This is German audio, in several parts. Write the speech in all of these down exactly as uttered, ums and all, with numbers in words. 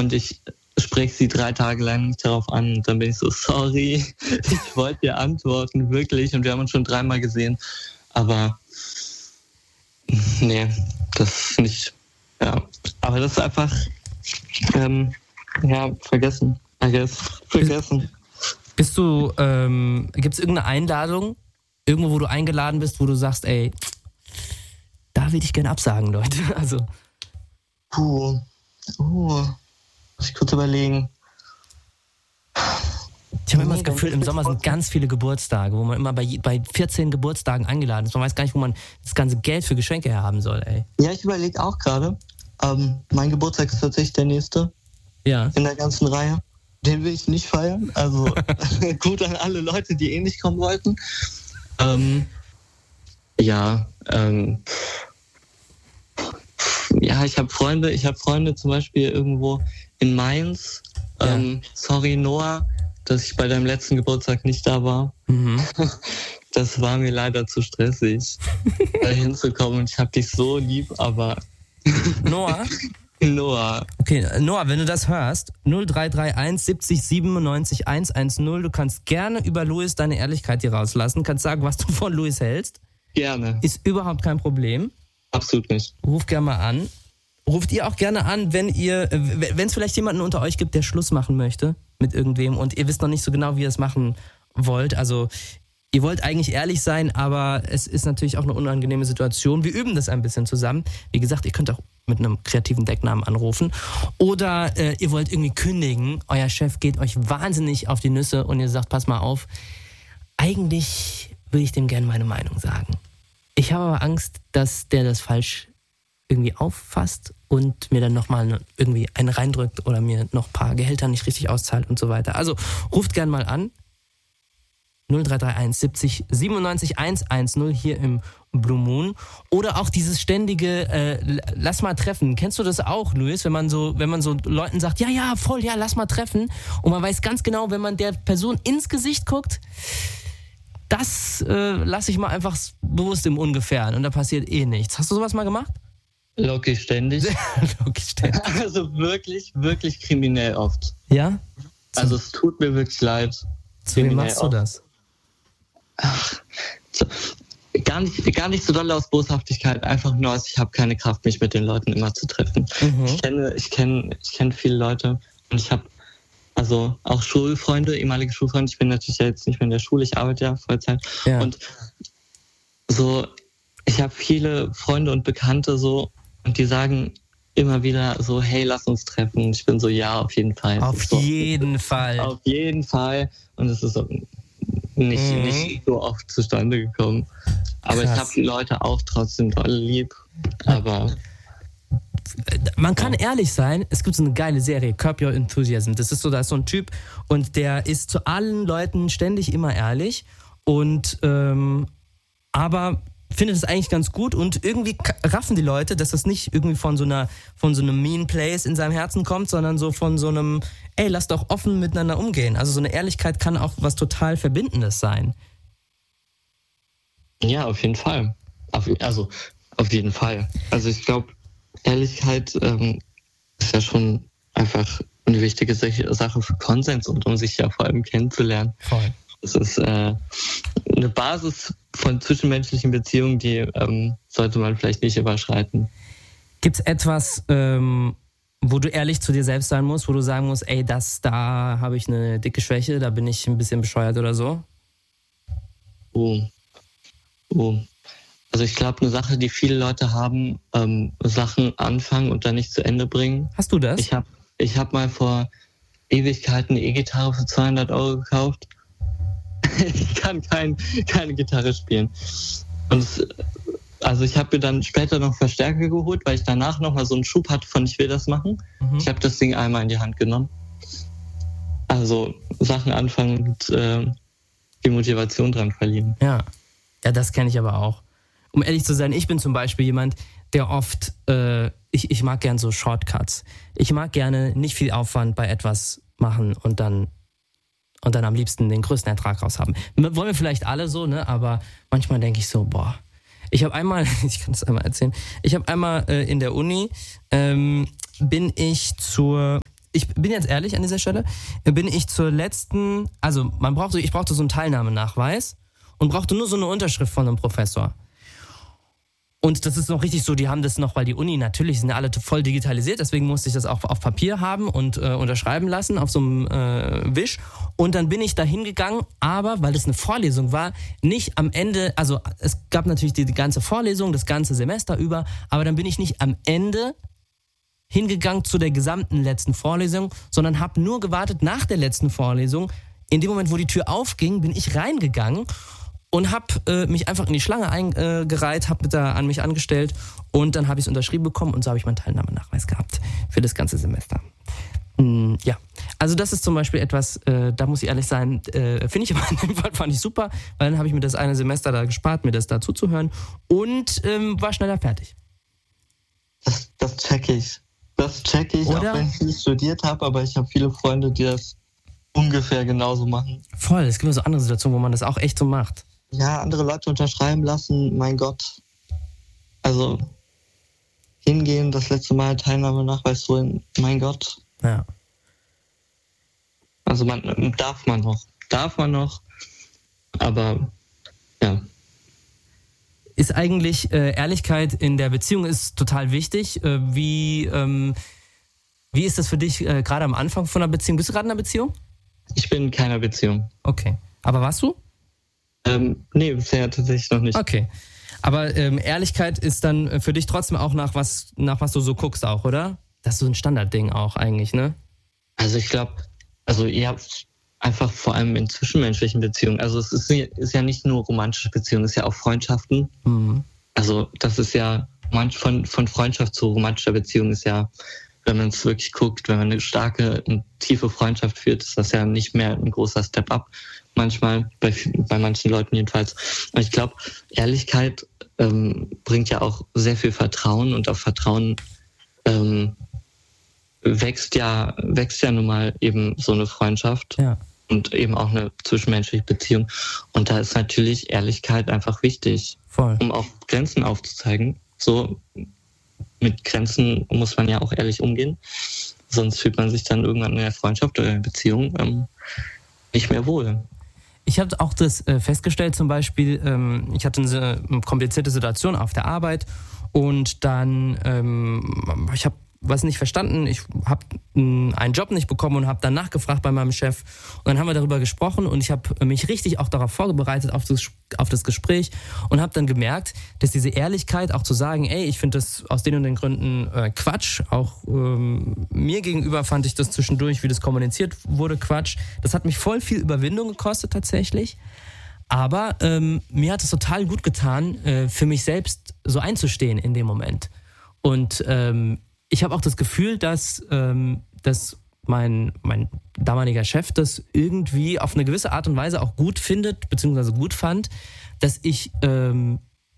und ich spreche sie drei Tage lang nicht darauf an. Und dann bin ich so, sorry, ich wollte dir antworten, wirklich. Und wir haben uns schon dreimal gesehen. Aber nee, das nicht, ja. Aber das ist einfach, ähm, ja, vergessen. I guess, vergessen. Bist, bist du, ähm, gibt es irgendeine Einladung, irgendwo, wo du eingeladen bist, wo du sagst, ey, da will ich gerne absagen, Leute. Also. Puh, oh. Muss ich kurz überlegen. Ich habe immer das Gefühl, im Sommer sind ganz viele Geburtstage, wo man immer bei, bei vierzehn Geburtstagen eingeladen ist. Man weiß gar nicht, wo man das ganze Geld für Geschenke herhaben soll, ey. Ja, ich überlege auch gerade. Ähm, mein Geburtstag ist tatsächlich der nächste. Ja. In der ganzen Reihe. Den will ich nicht feiern. Also gut an alle Leute, die eh nicht kommen wollten. Ähm, ja, ähm, ja, ich habe Freunde, ich habe Freunde zum Beispiel irgendwo in Mainz. Ja. Ähm, sorry, Noah, dass ich bei deinem letzten Geburtstag nicht da war. Mhm. Das war mir leider zu stressig, da hinzukommen. Und ich hab dich so lieb, aber... Noah? Noah. Okay, Noah, wenn du das hörst, null drei drei eins siebzig siebenundneunzig hundertzehn, du kannst gerne über Luis deine Ehrlichkeit hier rauslassen, kannst sagen, was du von Luis hältst. Gerne. Ist überhaupt kein Problem. Absolut nicht. Ruf gerne mal an. Ruft ihr auch gerne an, wenn ihr, wenn es vielleicht jemanden unter euch gibt, der Schluss machen möchte mit irgendwem und ihr wisst noch nicht so genau, wie ihr es machen wollt. Also ihr wollt eigentlich ehrlich sein, aber es ist natürlich auch eine unangenehme Situation. Wir üben das ein bisschen zusammen. Wie gesagt, ihr könnt auch mit einem kreativen Decknamen anrufen. Oder äh, ihr wollt irgendwie kündigen. Euer Chef geht euch wahnsinnig auf die Nüsse und ihr sagt, pass mal auf, eigentlich würde ich dem gerne meine Meinung sagen. Ich habe aber Angst, dass der das falsch irgendwie auffasst und mir dann nochmal irgendwie einen reindrückt oder mir noch ein paar Gehälter nicht richtig auszahlt und so weiter. Also ruft gern mal an. null drei drei eins siebzig siebenundneunzig hundertzehn hier im Blue Moon. Oder auch dieses ständige äh, lass mal treffen. Kennst du das auch, Luis? Wenn man so, wenn man so Leuten sagt, ja, ja, voll, ja, lass mal treffen. Und man weiß ganz genau, wenn man der Person ins Gesicht guckt, das äh, lasse ich mal einfach bewusst im Ungefähren und da passiert eh nichts. Hast du sowas mal gemacht? Loki ständig. Loki ständig. Also wirklich, wirklich kriminell oft. Ja? Also es tut mir wirklich leid. Zu wem machst du das? Ach, so, gar, nicht, gar nicht so doll aus Boshaftigkeit, einfach nur aus, ich habe keine Kraft, mich mit den Leuten immer zu treffen. Mhm. Ich kenne ich kenn, ich kenn viele Leute und ich habe also auch Schulfreunde, ehemalige Schulfreunde. Ich bin natürlich ja jetzt nicht mehr in der Schule, ich arbeite ja Vollzeit. Ja. Und so, ich habe viele Freunde und Bekannte so und die sagen immer wieder so, hey, lass uns treffen. Ich bin so, ja, auf jeden Fall. Auf so, jeden Fall. Auf jeden Fall. Und es ist so nicht, mhm. nicht so oft zustande gekommen. Aber Krass. Ich habe die Leute auch trotzdem doll lieb. Aber man kann ehrlich sein, es gibt so eine geile Serie, Curb Your Enthusiasm. Das ist so, da ist so ein Typ und der ist zu allen Leuten ständig immer ehrlich und ähm, aber findet es eigentlich ganz gut und irgendwie raffen die Leute, dass das nicht irgendwie von so einer von so einem mean place in seinem Herzen kommt, sondern so von so einem, ey, lass doch offen miteinander umgehen. Also so eine Ehrlichkeit kann auch was total Verbindendes sein. Ja, auf jeden Fall. Auf, also auf jeden Fall. Also ich glaube, Ehrlichkeit ähm, ist ja schon einfach eine wichtige Sache für Konsens und um sich ja vor allem kennenzulernen. Voll. Das ist äh, eine Basis von zwischenmenschlichen Beziehungen, die ähm, sollte man vielleicht nicht überschreiten. Gibt es etwas, ähm, wo du ehrlich zu dir selbst sein musst, wo du sagen musst, ey, das, da habe ich eine dicke Schwäche, da bin ich ein bisschen bescheuert oder so? Oh. Oh. Also ich glaube, eine Sache, die viele Leute haben, ähm, Sachen anfangen und dann nicht zu Ende bringen. Hast du das? Ich habe ich hab mal vor Ewigkeiten eine E-Gitarre für zweihundert Euro gekauft. Ich kann kein, keine Gitarre spielen. Und es, also ich habe mir dann später noch Verstärker geholt, weil ich danach nochmal so einen Schub hatte von ich will das machen. Mhm. Ich habe das Ding einmal in die Hand genommen. Also Sachen anfangen und äh, die Motivation dran verlieren. Ja, ja, das kenne ich aber auch. Um ehrlich zu sein, ich bin zum Beispiel jemand, der oft, äh, ich, ich mag gern so Shortcuts. Ich mag gerne nicht viel Aufwand bei etwas machen und dann und dann am liebsten den größten Ertrag raus haben. Wollen wir vielleicht alle so, ne? Aber manchmal denke ich so, boah. Ich habe einmal, ich kann das einmal erzählen, ich habe einmal äh, in der Uni, ähm, bin ich zur ich bin jetzt ehrlich an dieser Stelle, bin ich zur letzten, also man brauchte, ich brauchte so einen Teilnahmenachweis und brauchte nur so eine Unterschrift von einem Professor. Und das ist noch richtig so, die haben das noch, weil die Uni natürlich sind ja alle voll digitalisiert, deswegen musste ich das auch auf Papier haben und äh, unterschreiben lassen auf so einem äh, Wisch. Und dann bin ich da hingegangen, aber, weil das eine Vorlesung war, nicht am Ende, also es gab natürlich die, die ganze Vorlesung, das ganze Semester über, aber dann bin ich nicht am Ende hingegangen zu der gesamten letzten Vorlesung, sondern habe nur gewartet nach der letzten Vorlesung. In dem Moment, wo die Tür aufging, bin ich reingegangen und habe äh, mich einfach in die Schlange eingereiht, habe da an mich angestellt und dann habe ich es unterschrieben bekommen und so habe ich meinen Teilnahmenachweis gehabt für das ganze Semester. Mm, ja, also das ist zum Beispiel etwas, äh, da muss ich ehrlich sein, äh, finde ich aber in dem Fall fand ich super, weil dann habe ich mir das eine Semester da gespart, mir das da zuzuhören und ähm, war schneller fertig. Das, das check ich. Das check ich, Oder? Auch wenn ich nicht studiert habe, aber ich habe viele Freunde, die das ungefähr genauso machen. Voll, es gibt so andere Situationen, wo man das auch echt so macht. Ja, andere Leute unterschreiben lassen, mein Gott. Also hingehen, das letzte Mal Teilnahmenachweis holen, mein Gott. Ja. Also man darf man noch, darf man noch, aber ja. Ist eigentlich äh, Ehrlichkeit in der Beziehung ist total wichtig. Äh, wie, ähm, wie ist das für dich äh, gerade am Anfang von einer Beziehung? Bist du gerade in einer Beziehung? Ich bin in keiner Beziehung. Okay. Aber warst du? Ähm, nee, bisher tatsächlich noch nicht. Okay. Aber ähm, Ehrlichkeit ist dann für dich trotzdem auch nach was, nach was du so guckst auch, oder? Das ist so ein Standardding auch eigentlich, ne? Also ich glaube, also ja, einfach vor allem in zwischenmenschlichen Beziehungen. Also es ist, ist ja nicht nur romantische Beziehungen, es ist ja auch Freundschaften. Mhm. Also das ist ja, manch von, von Freundschaft zu romantischer Beziehung ist ja, wenn man es wirklich guckt, wenn man eine starke und tiefe Freundschaft führt, ist das ja nicht mehr ein großer Step-up. Manchmal, bei, bei manchen Leuten jedenfalls. Und ich glaube, Ehrlichkeit ähm, bringt ja auch sehr viel Vertrauen und auf Vertrauen ähm, wächst ja, wächst ja nun mal eben so eine Freundschaft. Ja. Und eben auch eine zwischenmenschliche Beziehung. Und da ist natürlich Ehrlichkeit einfach wichtig, Voll. Um auch Grenzen aufzuzeigen. So mit Grenzen muss man ja auch ehrlich umgehen. Sonst fühlt man sich dann irgendwann in der Freundschaft oder in der Beziehung ähm, nicht mehr wohl. Ich habe auch das äh, festgestellt, zum Beispiel, ähm, ich hatte eine, eine komplizierte Situation auf der Arbeit und dann, ähm, ich habe was nicht verstanden, ich habe einen Job nicht bekommen und habe dann nachgefragt bei meinem Chef und dann haben wir darüber gesprochen und ich habe mich richtig auch darauf vorbereitet, auf das, auf das Gespräch und habe dann gemerkt, dass diese Ehrlichkeit auch zu sagen, ey, ich finde das aus den und den Gründen äh, Quatsch, auch ähm, mir gegenüber fand ich das zwischendurch, wie das kommuniziert wurde, Quatsch. Das hat mich voll viel Überwindung gekostet tatsächlich, aber ähm, mir hat es total gut getan, äh, für mich selbst so einzustehen in dem Moment und ähm, ich habe auch das Gefühl, dass, ähm, dass mein, mein damaliger Chef das irgendwie auf eine gewisse Art und Weise auch gut findet, beziehungsweise gut fand, dass ich ähm,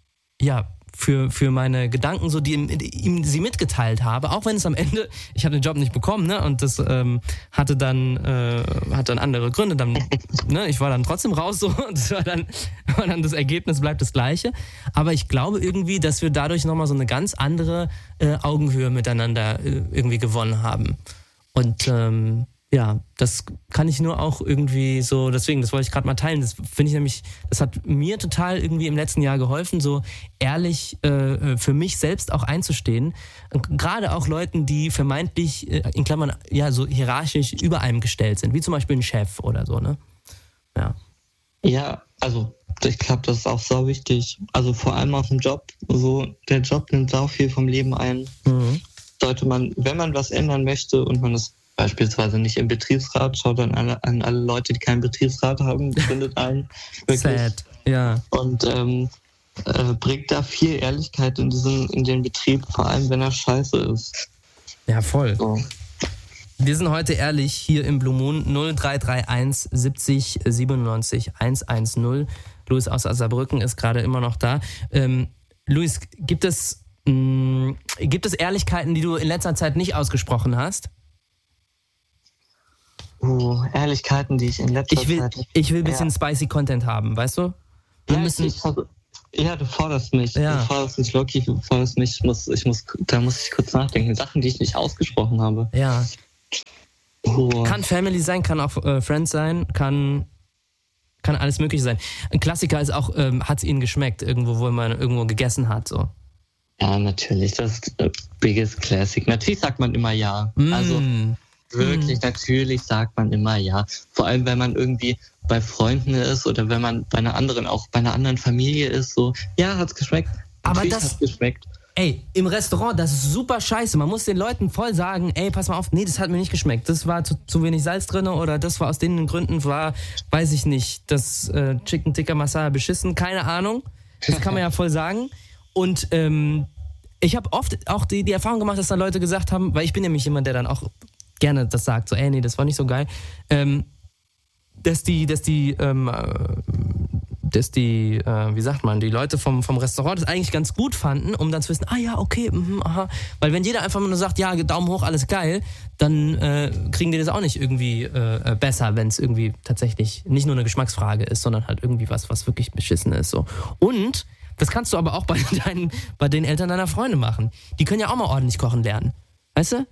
ja für, für meine Gedanken so die ihm, ihm sie mitgeteilt habe, auch wenn es am Ende, ich habe den Job nicht bekommen, ne, und das ähm, hatte dann äh, hatte dann andere Gründe, dann, ne, ich war dann trotzdem raus so, und das war dann, war dann das Ergebnis bleibt das gleiche, aber ich glaube irgendwie, dass wir dadurch nochmal so eine ganz andere äh, Augenhöhe miteinander äh, irgendwie gewonnen haben und ähm, ja, das kann ich nur auch irgendwie so, deswegen, das wollte ich gerade mal teilen, das finde ich nämlich, das hat mir total irgendwie im letzten Jahr geholfen, so ehrlich äh, für mich selbst auch einzustehen. Gerade auch Leuten, die vermeintlich, äh, in Klammern, ja, so hierarchisch über einem gestellt sind, wie zum Beispiel ein Chef oder so, ne? Ja. Ja, also ich glaube, das ist auch so wichtig. Also vor allem auf dem Job, so der Job nimmt sau viel vom Leben ein. Mhm. Sollte man, wenn man was ändern möchte und man ist beispielsweise nicht im Betriebsrat, schaut dann an, an alle Leute, die keinen Betriebsrat haben, gründet ein. Wirklich. Sad, ja. Und ähm, äh, bringt da viel Ehrlichkeit in diesen, in den Betrieb, vor allem wenn er scheiße ist. Ja, voll. So. Wir sind heute ehrlich hier im Blue Moon null drei drei eins siebzig siebenundneunzig hundertzehn. Luis aus Saarbrücken ist gerade immer noch da. Ähm, Luis, gibt es, mh, gibt es Ehrlichkeiten, die du in letzter Zeit nicht ausgesprochen hast? Uh, Ehrlichkeiten, die ich in letzter ich will, Zeit... Ich will ein bisschen ja. spicy Content haben, weißt du? Wir ja, müssen... ich, ich, ja, du forderst mich. Ja. Du forderst mich, Loki, du forderst mich. Ich muss, ich muss, da muss ich kurz nachdenken. Sachen, die ich nicht ausgesprochen habe. Ja. Oh. Kann Family sein, kann auch äh, Friends sein, kann, kann alles mögliche sein. Ein Klassiker ist auch, ähm, hat es ihnen geschmeckt, irgendwo, wo man irgendwo gegessen hat, so. Ja, natürlich, das ist the biggest classic. Natürlich sagt man immer ja. Mm. Also wirklich, mm. natürlich sagt man immer ja. Vor allem, wenn man irgendwie bei Freunden ist oder wenn man bei einer anderen, auch bei einer anderen Familie ist, so, ja, hat's geschmeckt. Aber natürlich das hat's geschmeckt. Ey, im Restaurant, das ist super scheiße. Man muss den Leuten voll sagen, ey, pass mal auf, nee, das hat mir nicht geschmeckt. Das war zu, zu wenig Salz drin oder das war aus den Gründen, war, weiß ich nicht, das äh, Chicken Tikka Masala beschissen, keine Ahnung. Das kann man ja voll sagen. Und ähm, ich habe oft auch die, die Erfahrung gemacht, dass da Leute gesagt haben, weil ich bin nämlich jemand, der dann auch gerne das sagt, so, ey, nee, das war nicht so geil, ähm, dass die, dass die, ähm, dass die, äh, wie sagt man, die Leute vom, vom Restaurant das eigentlich ganz gut fanden, um dann zu wissen, ah ja, okay, mh, aha. Weil wenn jeder einfach nur sagt, ja, Daumen hoch, alles geil, dann äh, kriegen die das auch nicht irgendwie äh, besser, wenn es irgendwie tatsächlich nicht nur eine Geschmacksfrage ist, sondern halt irgendwie was, was wirklich beschissen ist. So. Und das kannst du aber auch bei, deinen, bei den Eltern deiner Freunde machen. Die können ja auch mal ordentlich kochen lernen. Weißt du?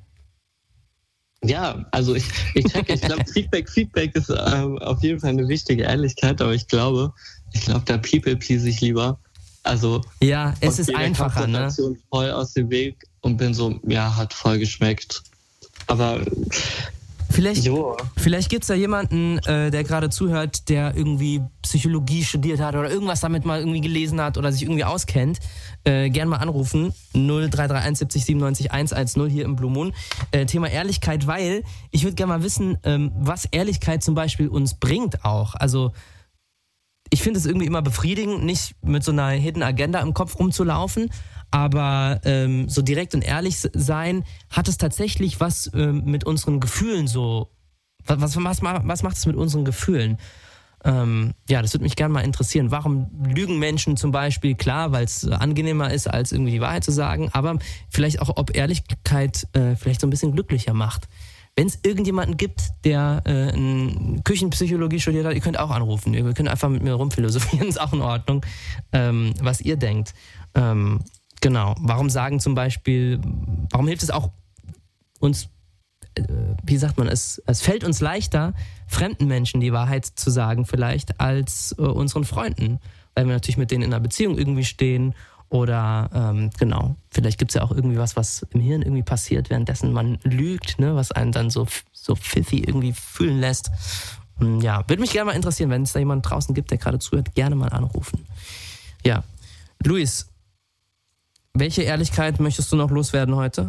Ja, also ich, ich checke, ich glaube, Feedback, Feedback ist ähm, auf jeden Fall eine wichtige Ehrlichkeit, aber ich glaube, ich glaube, da people please ich lieber. Also ja, es ist einfacher, ne? Voll aus dem Weg und bin so, ja, hat voll geschmeckt. Aber Vielleicht, vielleicht gibt es da jemanden, äh, der gerade zuhört, der irgendwie Psychologie studiert hat oder irgendwas damit mal irgendwie gelesen hat oder sich irgendwie auskennt. Äh, gern mal anrufen. null drei drei eins siebzig siebenundneunzig hundertzehn hier im Blue Moon. Äh, Thema Ehrlichkeit, weil ich würde gerne mal wissen, ähm, was Ehrlichkeit zum Beispiel uns bringt auch. Also ich finde es irgendwie immer befriedigend, nicht mit so einer Hidden Agenda im Kopf rumzulaufen, aber ähm, so direkt und ehrlich sein, hat es tatsächlich was ähm, mit unseren Gefühlen so, was, was, was macht es mit unseren Gefühlen? Ähm, ja, das würde mich gerne mal interessieren. Warum lügen Menschen zum Beispiel? Klar, weil es angenehmer ist, als irgendwie die Wahrheit zu sagen, aber vielleicht auch, ob Ehrlichkeit äh, vielleicht so ein bisschen glücklicher macht. Wenn es irgendjemanden gibt, der äh, ein Küchenpsychologie studiert hat, ihr könnt auch anrufen. Ihr könnt einfach mit mir rumphilosophieren, ist auch in Ordnung, ähm, was ihr denkt. Ähm, genau. Warum sagen zum Beispiel, warum hilft es auch uns, äh, wie sagt man, es, es fällt uns leichter, fremden Menschen die Wahrheit zu sagen vielleicht, als äh, unseren Freunden. Weil wir natürlich mit denen in einer Beziehung irgendwie stehen. Oder ähm, genau, vielleicht gibt es ja auch irgendwie was, was im Hirn irgendwie passiert, währenddessen man lügt, ne, was einen dann so, so filthy irgendwie fühlen lässt. Und ja, würde mich gerne mal interessieren, wenn es da jemanden draußen gibt, der gerade zuhört, gerne mal anrufen. Ja, Luis, welche Ehrlichkeit möchtest du noch loswerden heute?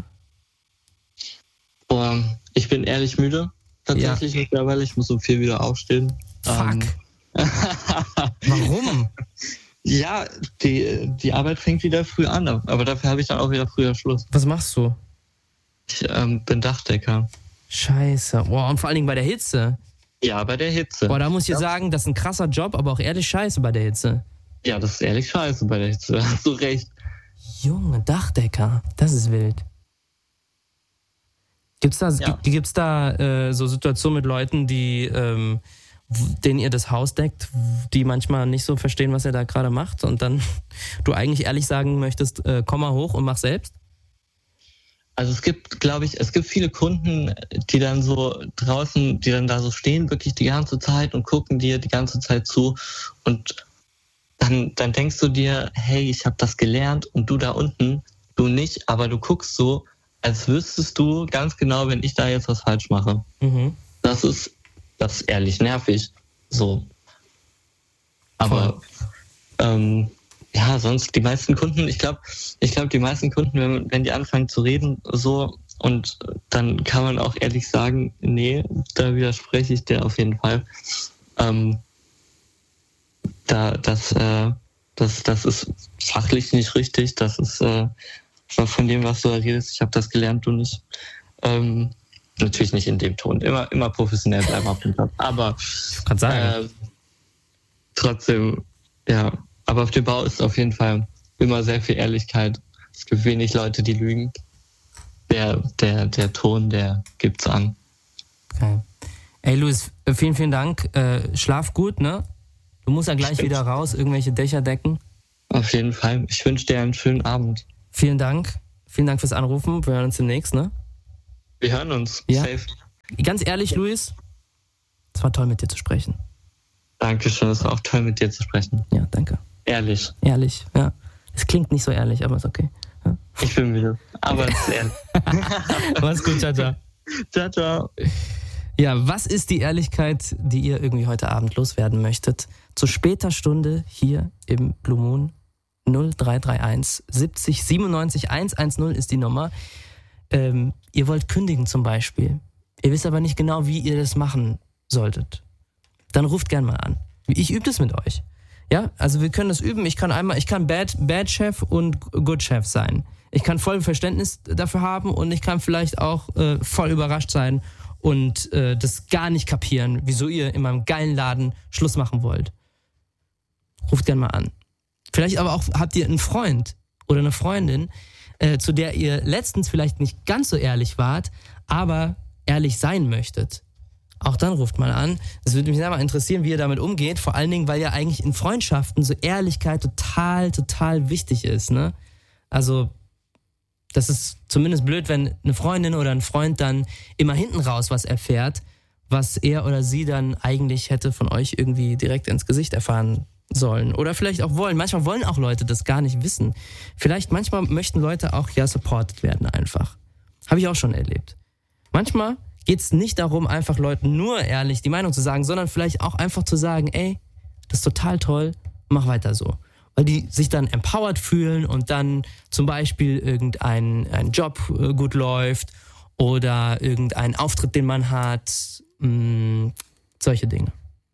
Boah, ich bin ehrlich müde, tatsächlich ja. mittlerweile. Ich muss um vier wieder aufstehen. Fuck. Ähm. Warum? Ja, die, die Arbeit fängt wieder früh an, aber dafür habe ich dann auch wieder früher Schluss. Was machst du? Ich ähm, bin Dachdecker. Scheiße. Boah, und vor allen Dingen bei der Hitze. Ja, bei der Hitze. Boah, da muss ich ja sagen, das ist ein krasser Job, aber auch ehrlich scheiße bei der Hitze. Ja, das ist ehrlich scheiße bei der Hitze, da hast du recht. Junge, Dachdecker, das ist wild. Gibt's da, ja. gibt's da äh, so Situationen mit Leuten, die... Ähm, denen ihr das Haus deckt, die manchmal nicht so verstehen, was ihr da gerade macht und dann du eigentlich ehrlich sagen möchtest, äh, komm mal hoch und mach selbst? Also es gibt, glaube ich, es gibt viele Kunden, die dann so draußen, die dann da so stehen, wirklich die ganze Zeit und gucken dir die ganze Zeit zu und dann, dann denkst du dir, hey, ich habe das gelernt und du da unten, du nicht, aber du guckst so, als wüsstest du ganz genau, wenn ich da jetzt was falsch mache. Mhm. Das ist Das ist ehrlich nervig. So. Aber ähm, ja, sonst die meisten Kunden, ich glaube, ich glaube, die meisten Kunden, wenn, wenn die anfangen zu reden, so, und dann kann man auch ehrlich sagen, nee, da widerspreche ich dir auf jeden Fall. Ähm, da, das, äh, das, das ist fachlich nicht richtig. Das ist äh, von dem, was du da redest, ich habe das gelernt, du nicht. Ähm, Natürlich nicht in dem Ton. Immer, immer professionell bleiben auf dem Job. Aber kann sagen. Äh, trotzdem, ja. Aber auf dem Bau ist auf jeden Fall immer sehr viel Ehrlichkeit. Es gibt wenig Leute, die lügen. Der, der, der Ton, der gibt's an. Okay. Ey, Luis, vielen, vielen Dank. Äh, schlaf gut, ne? Du musst ja gleich Stimmt. wieder raus, irgendwelche Dächer decken. Auf jeden Fall. Ich wünsche dir einen schönen Abend. Vielen Dank. Vielen Dank fürs Anrufen. Wir hören uns demnächst, ne? Wir hören uns. Ja. Safe. Ganz ehrlich, Luis, es war toll mit dir zu sprechen. Dankeschön, es war auch toll mit dir zu sprechen. Ja, danke. Ehrlich. Ehrlich, ja. Es klingt nicht so ehrlich, aber ist okay. Ja. Ich bin müde, aber es ist ehrlich. Mach's gut, ciao, ciao. Ciao, ciao. Ja, was ist die Ehrlichkeit, die ihr irgendwie heute Abend loswerden möchtet? Zu später Stunde hier im Blue Moon. null drei drei eins siebzig siebenundneunzig hundertzehn ist die Nummer. Ähm, ihr wollt kündigen zum Beispiel. Ihr wisst aber nicht genau, wie ihr das machen solltet. Dann ruft gern mal an. Ich übe das mit euch. Ja, also wir können das üben. Ich kann einmal, ich kann Bad, Bad Chef und Good Chef sein. Ich kann voll Verständnis dafür haben und ich kann vielleicht auch äh, voll überrascht sein und äh, das gar nicht kapieren, wieso ihr in meinem geilen Laden Schluss machen wollt. Ruft gern mal an. Vielleicht aber auch habt ihr einen Freund oder eine Freundin, äh, zu der ihr letztens vielleicht nicht ganz so ehrlich wart, aber ehrlich sein möchtet. Auch dann ruft mal an. Es würde mich sehr mal interessieren, wie ihr damit umgeht. Vor allen Dingen, weil ja eigentlich in Freundschaften so Ehrlichkeit total, total wichtig ist. Ne? Also das ist zumindest blöd, wenn eine Freundin oder ein Freund dann immer hinten raus was erfährt, was er oder sie dann eigentlich hätte von euch irgendwie direkt ins Gesicht erfahren sollen. Oder vielleicht auch wollen. Manchmal wollen auch Leute das gar nicht wissen. Vielleicht, manchmal möchten Leute auch ja supported werden einfach. Habe ich auch schon erlebt. Manchmal geht es nicht darum, einfach Leuten nur ehrlich die Meinung zu sagen, sondern vielleicht auch einfach zu sagen, ey, das ist total toll, mach weiter so. Weil die sich dann empowered fühlen und dann zum Beispiel irgendein ein Job äh, gut läuft oder irgendein Auftritt, den man hat, mh, solche Dinge.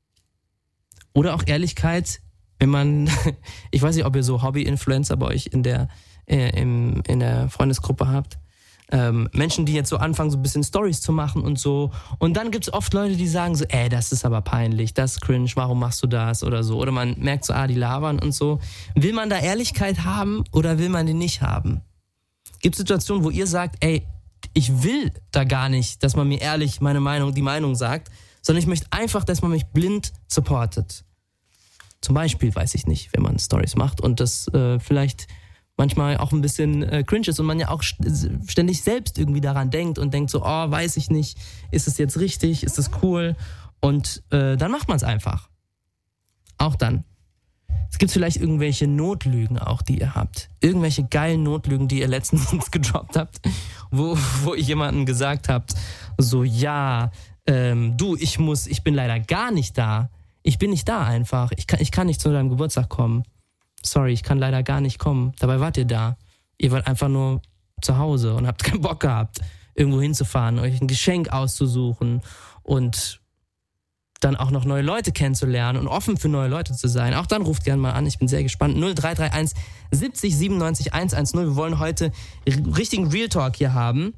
Oder auch Ehrlichkeit, wenn man, ich weiß nicht, ob ihr so Hobby-Influencer bei euch in der, äh, im, in der Freundesgruppe habt. Ähm, Menschen, die jetzt so anfangen, so ein bisschen Storys zu machen und so. Und dann gibt's oft Leute, die sagen so, ey, das ist aber peinlich, das ist cringe, warum machst du das oder so. Oder man merkt so, ah, die labern und so. Will man da Ehrlichkeit haben oder will man die nicht haben? Gibt es Situationen, wo ihr sagt, ey, ich will da gar nicht, dass man mir ehrlich meine Meinung, die Meinung sagt, sondern ich möchte einfach, dass man mich blind supportet. Zum Beispiel, weiß ich nicht, wenn man Storys macht und das äh, vielleicht manchmal auch ein bisschen äh, cringe ist und man ja auch ständig selbst irgendwie daran denkt und denkt so, oh, weiß ich nicht, ist es jetzt richtig, ist es cool? Und äh, dann macht man es einfach. Auch dann. Es gibt vielleicht irgendwelche Notlügen auch, die ihr habt. Irgendwelche geilen Notlügen, die ihr letztens gedroppt habt, wo, wo ihr jemandem gesagt habt, so, ja, ähm, du, ich muss, ich bin leider gar nicht da. Ich bin nicht da einfach. Ich kann, ich kann nicht zu deinem Geburtstag kommen. Sorry, ich kann leider gar nicht kommen. Dabei wart ihr da. Ihr wart einfach nur zu Hause und habt keinen Bock gehabt, irgendwo hinzufahren, euch ein Geschenk auszusuchen und dann auch noch neue Leute kennenzulernen und offen für neue Leute zu sein. Auch dann ruft gerne mal an, ich bin sehr gespannt. null drei drei eins siebzig siebenundneunzig hundertzehn. Wir wollen heute richtigen Real Talk hier haben.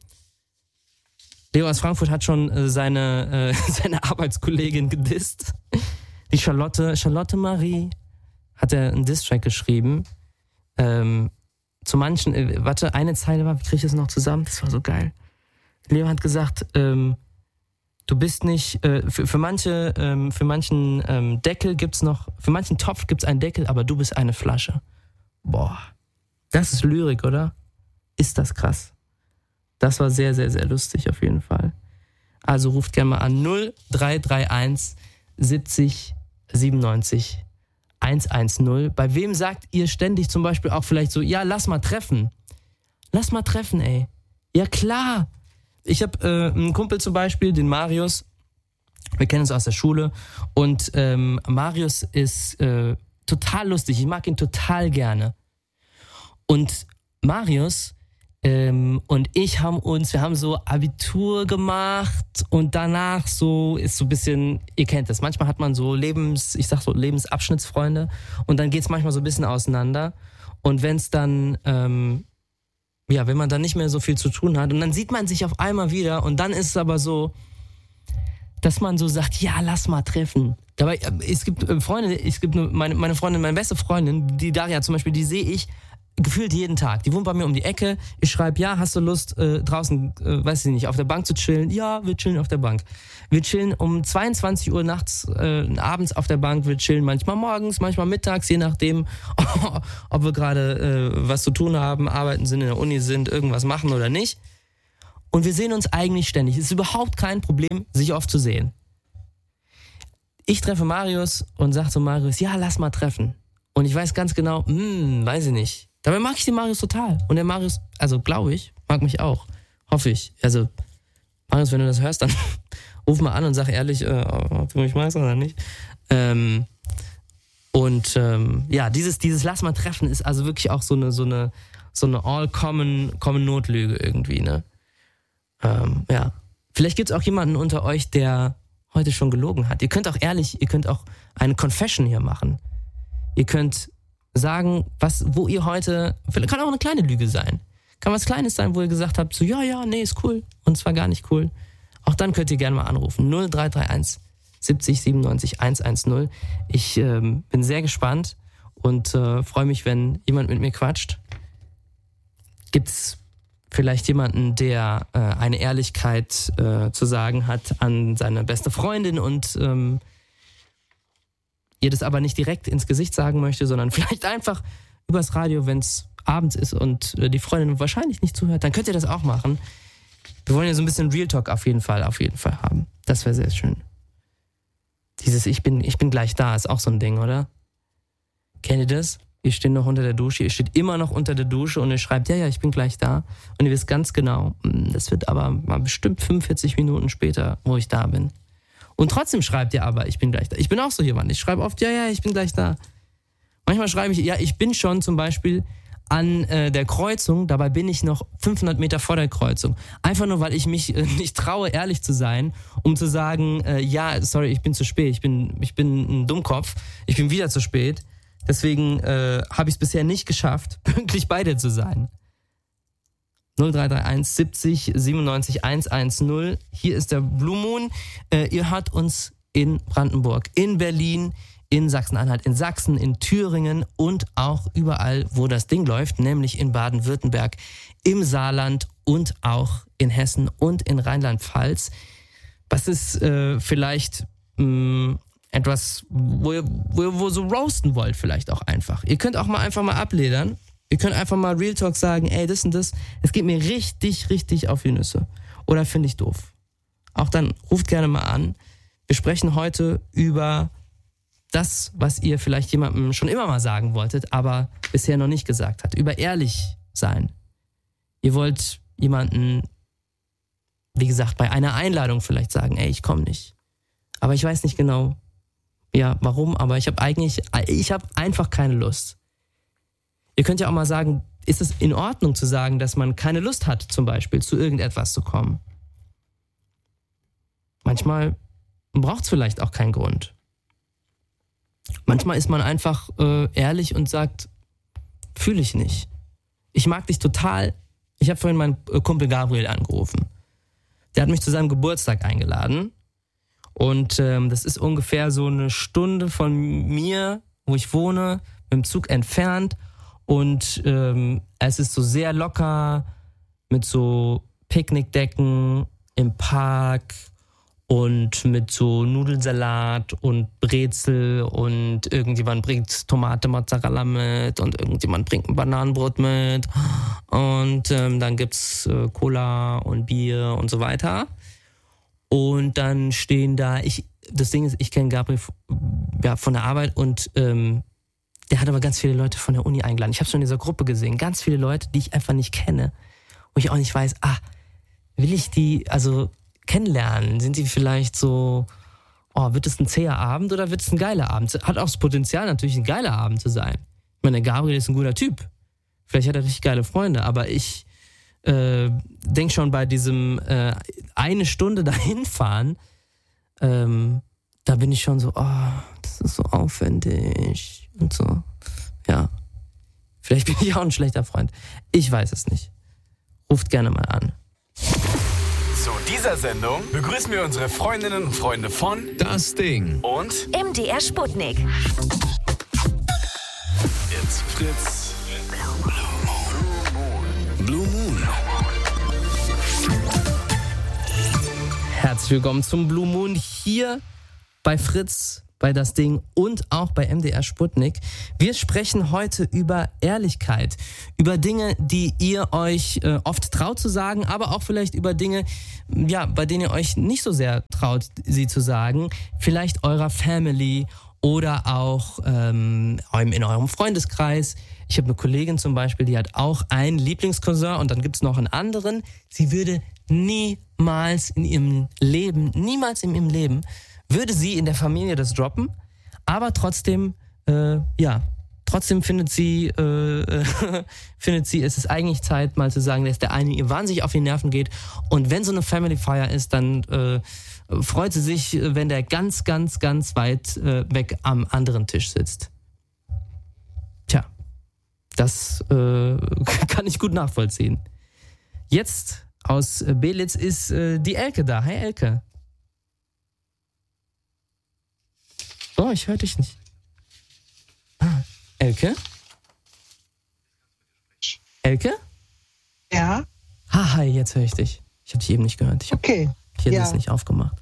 Leo aus Frankfurt hat schon äh, seine, äh, seine Arbeitskollegin gedisst. Die Charlotte, Charlotte Marie hat er einen Diss-Track geschrieben. Ähm, zu manchen, äh, warte, eine Zeile war, wie kriege ich das noch zusammen? Das war so geil. Leo hat gesagt, ähm, du bist nicht, äh, für, für manche, ähm, für manchen ähm, Deckel gibt's noch, für manchen Topf gibt's einen Deckel, aber du bist eine Flasche. Boah, das ist Lyrik, oder? Ist das krass. Das war sehr, sehr, sehr lustig auf jeden Fall. Also ruft gerne mal an null drei drei eins siebzig siebenundneunzig hundertzehn. Bei wem sagt ihr ständig zum Beispiel auch vielleicht so, ja, lass mal treffen. Lass mal treffen, ey. Ja, klar. Ich habe äh, einen Kumpel zum Beispiel, den Marius. Wir kennen uns aus der Schule. Und ähm, Marius ist äh, total lustig. Ich mag ihn total gerne. Und Marius ähm, und ich haben uns, wir haben so Abitur gemacht und danach so ist so ein bisschen, ihr kennt das, manchmal hat man so Lebens, ich sag so Lebensabschnittsfreunde und dann geht's manchmal so ein bisschen auseinander und wenn es dann, ähm, ja, wenn man dann nicht mehr so viel zu tun hat und dann sieht man sich auf einmal wieder und dann ist es aber so, dass man so sagt, ja, lass mal treffen. Dabei, es gibt Freunde, es gibt meine, meine Freundin, meine beste Freundin, die Daria zum Beispiel, die sehe ich gefühlt jeden Tag. Die wohnt bei mir um die Ecke. Ich schreibe, ja, hast du Lust, äh, draußen, äh, weiß ich nicht, auf der Bank zu chillen? Ja, wir chillen auf der Bank. Wir chillen um zweiundzwanzig Uhr nachts, äh, abends auf der Bank. Wir chillen manchmal morgens, manchmal mittags, je nachdem, ob wir gerade äh, was zu tun haben, arbeiten sind, in der Uni sind, irgendwas machen oder nicht. und wir sehen uns eigentlich ständig. Es ist überhaupt kein Problem, sich oft zu sehen. Ich treffe Marius und sage zu Marius, ja, lass mal treffen. Und ich weiß ganz genau, hm, weiß ich nicht. Dabei mag ich den Marius total. Und der Marius, also glaube ich, mag mich auch. Hoffe ich. Also, Marius, wenn du das hörst, dann ruf mal an und sag ehrlich, äh, ob du mich magst oder nicht. Ähm, und ähm, ja, dieses, dieses Lass mal treffen ist also wirklich auch so eine, so eine, so eine all-common-Notlüge irgendwie, ne? Ähm, ja. Vielleicht gibt es auch jemanden unter euch, der heute schon gelogen hat. Ihr könnt auch ehrlich, ihr könnt auch eine Confession hier machen. Ihr könnt sagen, was, wo ihr heute, kann auch eine kleine Lüge sein. Kann was Kleines sein, wo ihr gesagt habt, so, ja, ja, nee, ist cool. Und zwar gar nicht cool. Auch dann könnt ihr gerne mal anrufen. null drei drei eins siebzig siebenundneunzig hundertzehn. Ich ähm, bin sehr gespannt und äh, freue mich, wenn jemand mit mir quatscht. Gibt's vielleicht jemanden, der äh, eine Ehrlichkeit äh, zu sagen hat an seine beste Freundin und ähm, ihr das aber nicht direkt ins Gesicht sagen möchte, sondern vielleicht einfach übers Radio, wenn es abends ist und äh, die Freundin wahrscheinlich nicht zuhört, dann könnt ihr das auch machen. Wir wollen ja so ein bisschen Real Talk auf jeden Fall, auf jeden Fall haben. Das wäre sehr schön. Dieses Ich bin, ich bin gleich da ist auch so ein Ding, oder? Kennt ihr das? Ihr steht noch unter der Dusche, ihr steht immer noch unter der Dusche und ihr schreibt, ja, ja, ich bin gleich da. Und ihr wisst ganz genau, das wird aber mal bestimmt fünfundvierzig Minuten später, wo ich da bin. Und trotzdem schreibt ihr aber, ich bin gleich da. Ich bin auch so jemand. Ich schreibe oft, ja, ja, ich bin gleich da. Manchmal schreibe ich, ja, ich bin schon zum Beispiel an äh, der Kreuzung, dabei bin ich noch fünfhundert Meter vor der Kreuzung. Einfach nur, weil ich mich äh, nicht traue, ehrlich zu sein, um zu sagen, äh, ja, sorry, ich bin zu spät, ich bin, ich bin ein Dummkopf, ich bin wieder zu spät. Deswegen äh, habe ich es bisher nicht geschafft, pünktlich bei dir zu sein. null drei drei eins siebzig siebenundneunzig hundertzehn. Hier ist der Blue Moon. Äh, ihr hört uns in Brandenburg, in Berlin, in Sachsen-Anhalt, in Sachsen, in Thüringen und auch überall, wo das Ding läuft, nämlich in Baden-Württemberg, im Saarland und auch in Hessen und in Rheinland-Pfalz. Was ist äh, vielleicht mh, etwas, wo ihr, wo ihr wo so roasten wollt vielleicht auch einfach. Ihr könnt auch mal einfach mal abledern. Ihr könnt einfach mal Real Talk sagen, ey, das und das, es geht mir richtig, richtig auf die Nüsse. Oder finde ich doof. Auch dann ruft gerne mal an. Wir sprechen heute über das, was ihr vielleicht jemandem schon immer mal sagen wolltet, aber bisher noch nicht gesagt hat. Über ehrlich sein. Ihr wollt jemanden, wie gesagt, bei einer Einladung vielleicht sagen, ey, ich komme nicht. Aber ich weiß nicht genau, ja, warum, aber ich habe eigentlich, ich habe einfach keine Lust. Ihr könnt ja auch mal sagen, ist es in Ordnung zu sagen, dass man keine Lust hat, zum Beispiel zu irgendetwas zu kommen? Manchmal braucht es vielleicht auch keinen Grund. Manchmal ist man einfach äh, ehrlich und sagt, fühle ich nicht. Ich mag dich total. Ich habe vorhin meinen Kumpel Gabriel angerufen. Der hat mich zu seinem Geburtstag eingeladen. Und ähm, das ist ungefähr so eine Stunde von mir, wo ich wohne, mit dem Zug entfernt. Und ähm, es ist so sehr locker mit so Picknickdecken im Park und mit so Nudelsalat und Brezel und irgendjemand bringt Tomate Mozzarella mit und irgendjemand bringt ein Bananenbrot mit und ähm, dann gibt's äh, Cola und Bier und so weiter. Und dann stehen da, ich, das Ding ist, ich kenne Gabriel ja, von der Arbeit und ähm, der hat aber ganz viele Leute von der Uni eingeladen. Ich habe schon in dieser Gruppe gesehen, ganz viele Leute, die ich einfach nicht kenne. Wo ich auch nicht weiß, ah, will ich die also kennenlernen? Sind die vielleicht so, oh, wird es ein zäher Abend oder wird es ein geiler Abend? Hat auch das Potenzial, natürlich ein geiler Abend zu sein. Ich meine, der Gabriel ist ein guter Typ. Vielleicht hat er richtig geile Freunde, aber ich äh, denke schon bei diesem äh, eine Stunde dahin fahren, ähm, da bin ich schon so, oh, das ist so aufwendig und so. Ja. Vielleicht bin ich auch ein schlechter Freund. Ich weiß es nicht. Ruft gerne mal an. Zu dieser Sendung begrüßen wir unsere Freundinnen und Freunde von Das Ding und M D R Sputnik. Jetzt Fritz. Blue Moon. Herzlich willkommen zum Blue Moon hier bei Fritz, bei Das Ding und auch bei M D R Sputnik. Wir sprechen heute über Ehrlichkeit, über Dinge, die ihr euch äh, oft traut zu sagen, aber auch vielleicht über Dinge, ja, bei denen ihr euch nicht so sehr traut, sie zu sagen. Vielleicht eurer Family oder auch ähm, in eurem Freundeskreis. Ich habe eine Kollegin zum Beispiel, die hat auch einen Lieblingscousin und dann gibt es noch einen anderen. Sie würde niemals in ihrem Leben, niemals in ihrem Leben, würde sie in der Familie das droppen, aber trotzdem, äh, ja, trotzdem findet sie, äh, findet sie, es ist eigentlich Zeit, mal zu sagen, dass der eine ihr wahnsinnig auf die Nerven geht und wenn so eine Family Fire ist, dann äh, freut sie sich, wenn der ganz, ganz, ganz weit äh, weg am anderen Tisch sitzt. Tja, das äh, kann ich gut nachvollziehen. Jetzt aus Belitz ist äh, die Elke da. Hi Elke. Oh, ich höre dich nicht. Ah, Elke? Elke? Ja? Ha, hi, jetzt höre ich dich. Ich habe dich eben nicht gehört. Ich habe Okay. hier ja. das nicht aufgemacht.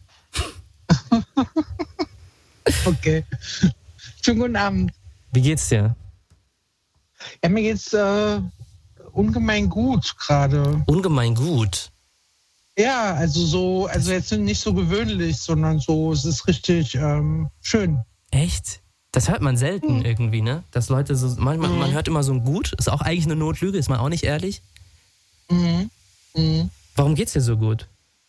Okay. Schönen guten Abend. Wie geht's dir? Ja, mir geht's äh, ungemein gut gerade. Ungemein gut. Ja, also so, also jetzt nicht so gewöhnlich, sondern so, es ist richtig ähm, schön. Echt? Das hört man selten mhm. irgendwie, ne? Dass Leute so, manchmal, mhm. man hört immer so ein Gut, ist auch eigentlich eine Notlüge, ist man auch nicht ehrlich. Mhm. Mhm. Warum geht's dir so gut?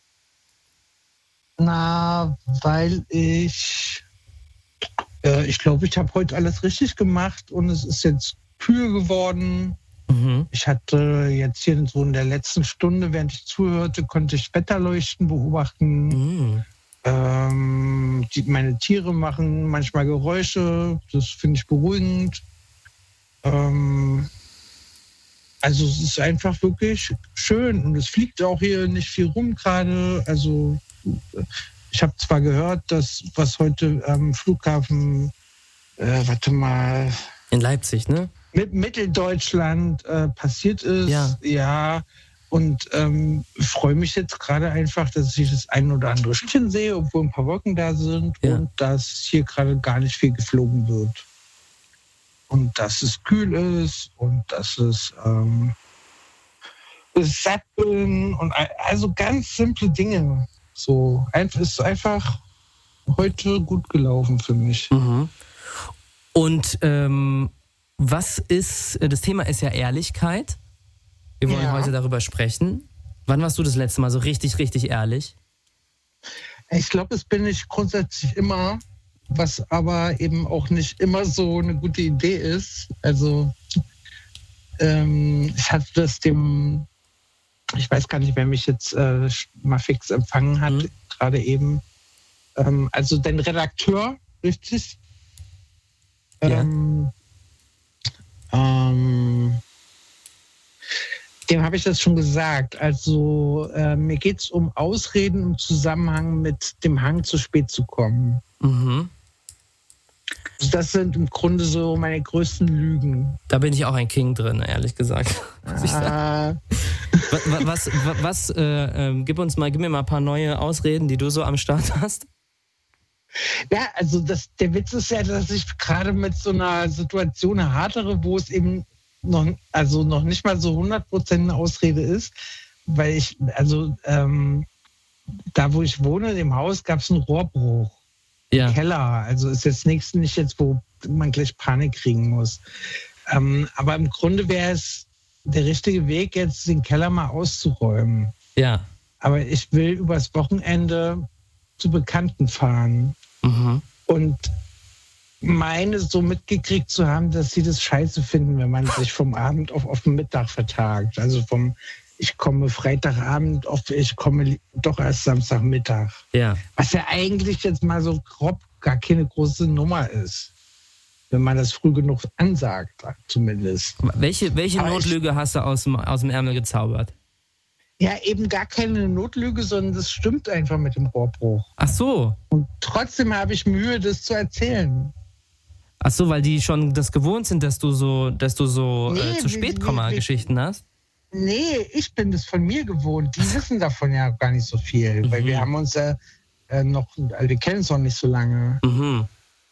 Na, weil ich, äh, ich glaube, ich habe heute alles richtig gemacht und es ist jetzt kühl geworden. Mhm. Ich hatte jetzt hier so in der letzten Stunde, während ich zuhörte, konnte ich Wetterleuchten beobachten. Mhm. Ähm, die, meine Tiere machen manchmal Geräusche, das finde ich beruhigend. Ähm, also es ist einfach wirklich schön und es fliegt auch hier nicht viel rum gerade. Also ich habe zwar gehört, dass was heute am Flughafen, äh, warte mal, in Leipzig, ne? Mit Mitteldeutschland äh, passiert ist, ja. ja. Und ähm, freue mich jetzt gerade einfach, dass ich das ein oder andere Stückchen sehe, obwohl ein paar Wolken da sind ja. und dass hier gerade gar nicht viel geflogen wird. Und dass es kühl ist und dass es ähm, satt bin und also ganz simple Dinge. So, es ist einfach heute gut gelaufen für mich. Mhm. Und ähm, was ist, das Thema ist ja Ehrlichkeit. Wir wollen ja. heute darüber sprechen. Wann warst du das letzte Mal so richtig, richtig ehrlich? Ich glaube, das bin ich grundsätzlich immer, was aber eben auch nicht immer so eine gute Idee ist. Also ähm, ich hatte das dem, ich weiß gar nicht, wer mich jetzt äh, mal fix empfangen hat, mhm. gerade eben. Ähm, also den Redakteur, richtig? Ja. Ähm, ähm, dem habe ich das schon gesagt. Also äh, mir geht es um Ausreden im Zusammenhang mit dem Hang, zu spät zu kommen. Mhm. Das sind im Grunde so meine größten Lügen. Da bin ich auch ein King drin, ehrlich gesagt. Ah. was, was, was, was äh, äh, gib uns mal, gib mir mal ein paar neue Ausreden, die du so am Start hast. Ja, also das, der Witz ist ja, dass ich gerade mit so einer Situation hadere, wo es eben noch, also noch nicht mal so hundert Prozent eine Ausrede ist, weil ich, also ähm, da, wo ich wohne, im Haus, gab es einen Rohrbruch. Ja. Im Keller. Also ist jetzt nichts, nicht jetzt, wo man gleich Panik kriegen muss. Ähm, aber im Grunde wäre es der richtige Weg, jetzt den Keller mal auszuräumen. Ja. Aber ich will übers Wochenende zu Bekannten fahren. Mhm. Und meine so mitgekriegt zu haben, dass sie das scheiße finden, wenn man sich vom Abend auf, auf den Mittag vertagt. Also vom, ich komme Freitagabend auf, ich komme doch erst Samstagmittag. Ja. Was ja eigentlich jetzt mal so grob gar keine große Nummer ist. Wenn man das früh genug ansagt, zumindest. Welche, welche Notlüge ich, hast du aus dem, aus dem Ärmel gezaubert? Ja, eben gar keine Notlüge, sondern das stimmt einfach mit dem Rohrbruch. Ach so. Und trotzdem habe ich Mühe, das zu erzählen. Ach so, weil die schon das gewohnt sind, dass du so, dass du so nee, äh, zu spät Komma-Geschichten hast? Nee, ich bin das von mir gewohnt. Die wissen davon ja gar nicht so viel, mhm. weil wir haben uns ja äh, noch, also wir kennen es noch nicht so lange. Mhm.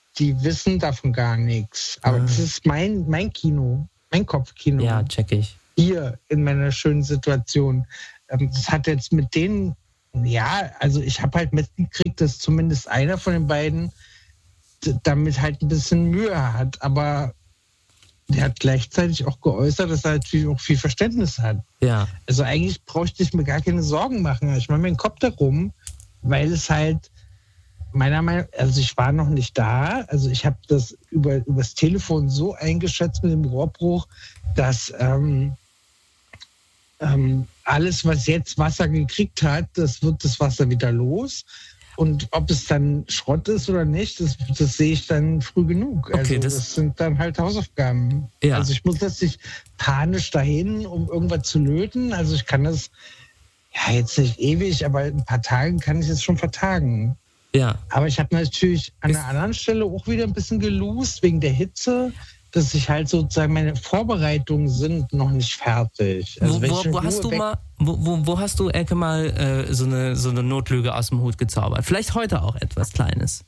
die wissen davon gar nichts. Aber Ah. das ist mein, mein Kino, mein Kopfkino. Ja, check ich. Hier in meiner schönen Situation. Ähm, das hat jetzt mit denen, ja, also ich habe halt mitgekriegt, dass zumindest einer von den beiden d- damit halt ein bisschen Mühe hat. Aber der hat gleichzeitig auch geäußert, dass er halt viel, auch viel Verständnis hat. Ja. Also eigentlich bräuchte ich mir gar keine Sorgen machen. Ich mache mir den Kopf darum, weil es halt meiner Meinung nach, also ich war noch nicht da, also ich habe das über übers Telefon so eingeschätzt mit dem Rohrbruch, dass ähm, ähm, alles, was jetzt Wasser gekriegt hat, das wird das Wasser wieder los. Und ob es dann Schrott ist oder nicht, das, das sehe ich dann früh genug. Okay, also das- das, sind dann halt Hausaufgaben. Ja. Also ich muss jetzt nicht panisch dahin, um irgendwas zu löten. Also ich kann das ja jetzt nicht ewig, aber in ein paar Tagen kann ich es schon vertagen. Ja. Aber ich habe natürlich an Ist- einer anderen Stelle auch wieder ein bisschen gelost wegen der Hitze, dass ich halt sozusagen meine Vorbereitungen sind noch nicht fertig. Also Wo, wenn wo, ich in wo hast Ruhe du weg- mal, wo, wo, wo hast du, Elke, mal äh, so, eine, so eine Notlüge aus dem Hut gezaubert? Vielleicht heute auch etwas Kleines.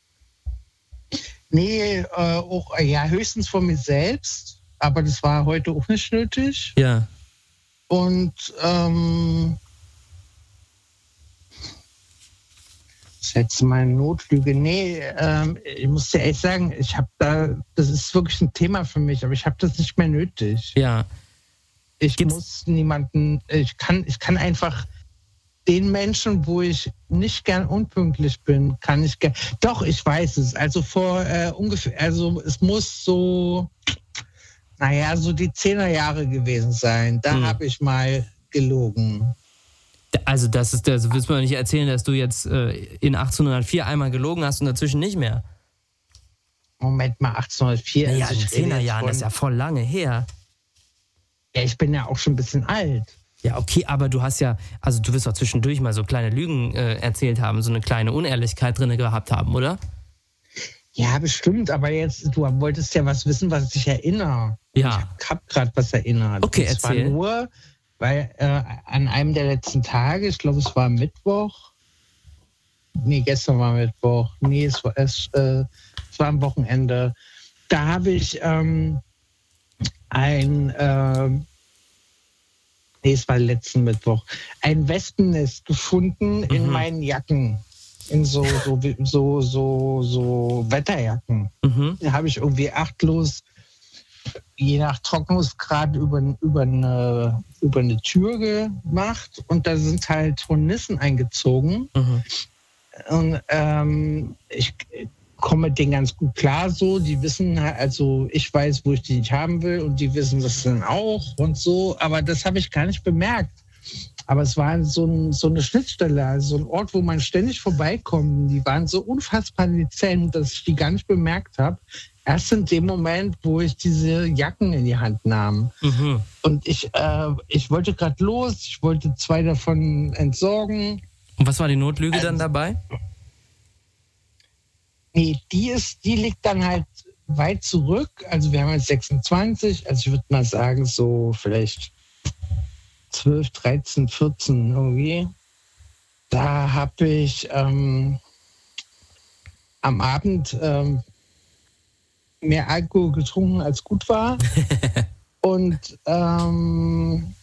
Nee, äh, auch, äh, ja, höchstens von mir selbst, aber das war heute auch nicht nötig. Ja. Und ähm, das letzte Mal eine Notlüge. Nee, ähm, ich muss dir ehrlich sagen, ich habe da, das ist wirklich ein Thema für mich, aber ich habe das nicht mehr nötig. Ja. Ich Gibt's- muss niemanden, ich kann, ich kann einfach den Menschen, wo ich nicht gern unpünktlich bin, kann ich gern. Doch, ich weiß es. Also vor äh, ungefähr, also es muss so, naja, so die Zehnerjahre gewesen sein. Da Hm. habe ich mal gelogen. Also das ist, das willst du mir nicht erzählen, dass du jetzt äh, in achtzehnhundertvier einmal gelogen hast und dazwischen nicht mehr. Moment mal, achtzehnhundertvier. Naja, also in ich rede zehner jetzt Jahren, von- das ist ja voll lange her. Ja, ich bin ja auch schon ein bisschen alt. Ja, okay, aber du hast ja, also du wirst doch zwischendurch mal so kleine Lügen äh, erzählt haben, so eine kleine Unehrlichkeit drin gehabt haben, oder? Ja, bestimmt, aber jetzt, du wolltest ja was wissen, was dich erinnert. Ja. Ich habe gerade was erinnert. Okay, Und zwar erzähl. nur, weil äh, an einem der letzten Tage, ich glaube, es war Mittwoch. Nee, gestern war Mittwoch. Nee, es war, es, äh, es war am Wochenende. Da habe ich ähm, ein, äh, nee, es war letzten Mittwoch, ein Wespennest gefunden in Mhm. meinen Jacken. In so, so, so, so, so Wetterjacken. Mhm. Da habe ich irgendwie achtlos, je nach Trocknungsgrad, über, über, eine, über eine Tür gemacht. Und da sind halt Hornissen eingezogen. Mhm. Und ähm, ich komme mit denen ganz gut klar so. Die wissen halt, also ich weiß, wo ich die nicht haben will und die wissen das dann auch und so. Aber das habe ich gar nicht bemerkt. Aber es war so, ein, so eine Schnittstelle, also so ein Ort, wo man ständig vorbeikommt. Die waren so unfassbar dezent, dass ich die gar nicht bemerkt habe. Erst in dem Moment, wo ich diese Jacken in die Hand nahm. Mhm. Und ich, äh, ich wollte gerade los, ich wollte zwei davon entsorgen. Und was war die Notlüge dann Also- dabei? Nee, die ist, die liegt dann halt weit zurück. Also wir haben jetzt sechsundzwanzig, also ich würde mal sagen, so vielleicht zwölf, dreizehn, vierzehn irgendwie. Da habe ich ähm, am Abend ähm, mehr Alkohol getrunken, als gut war. Und ähm,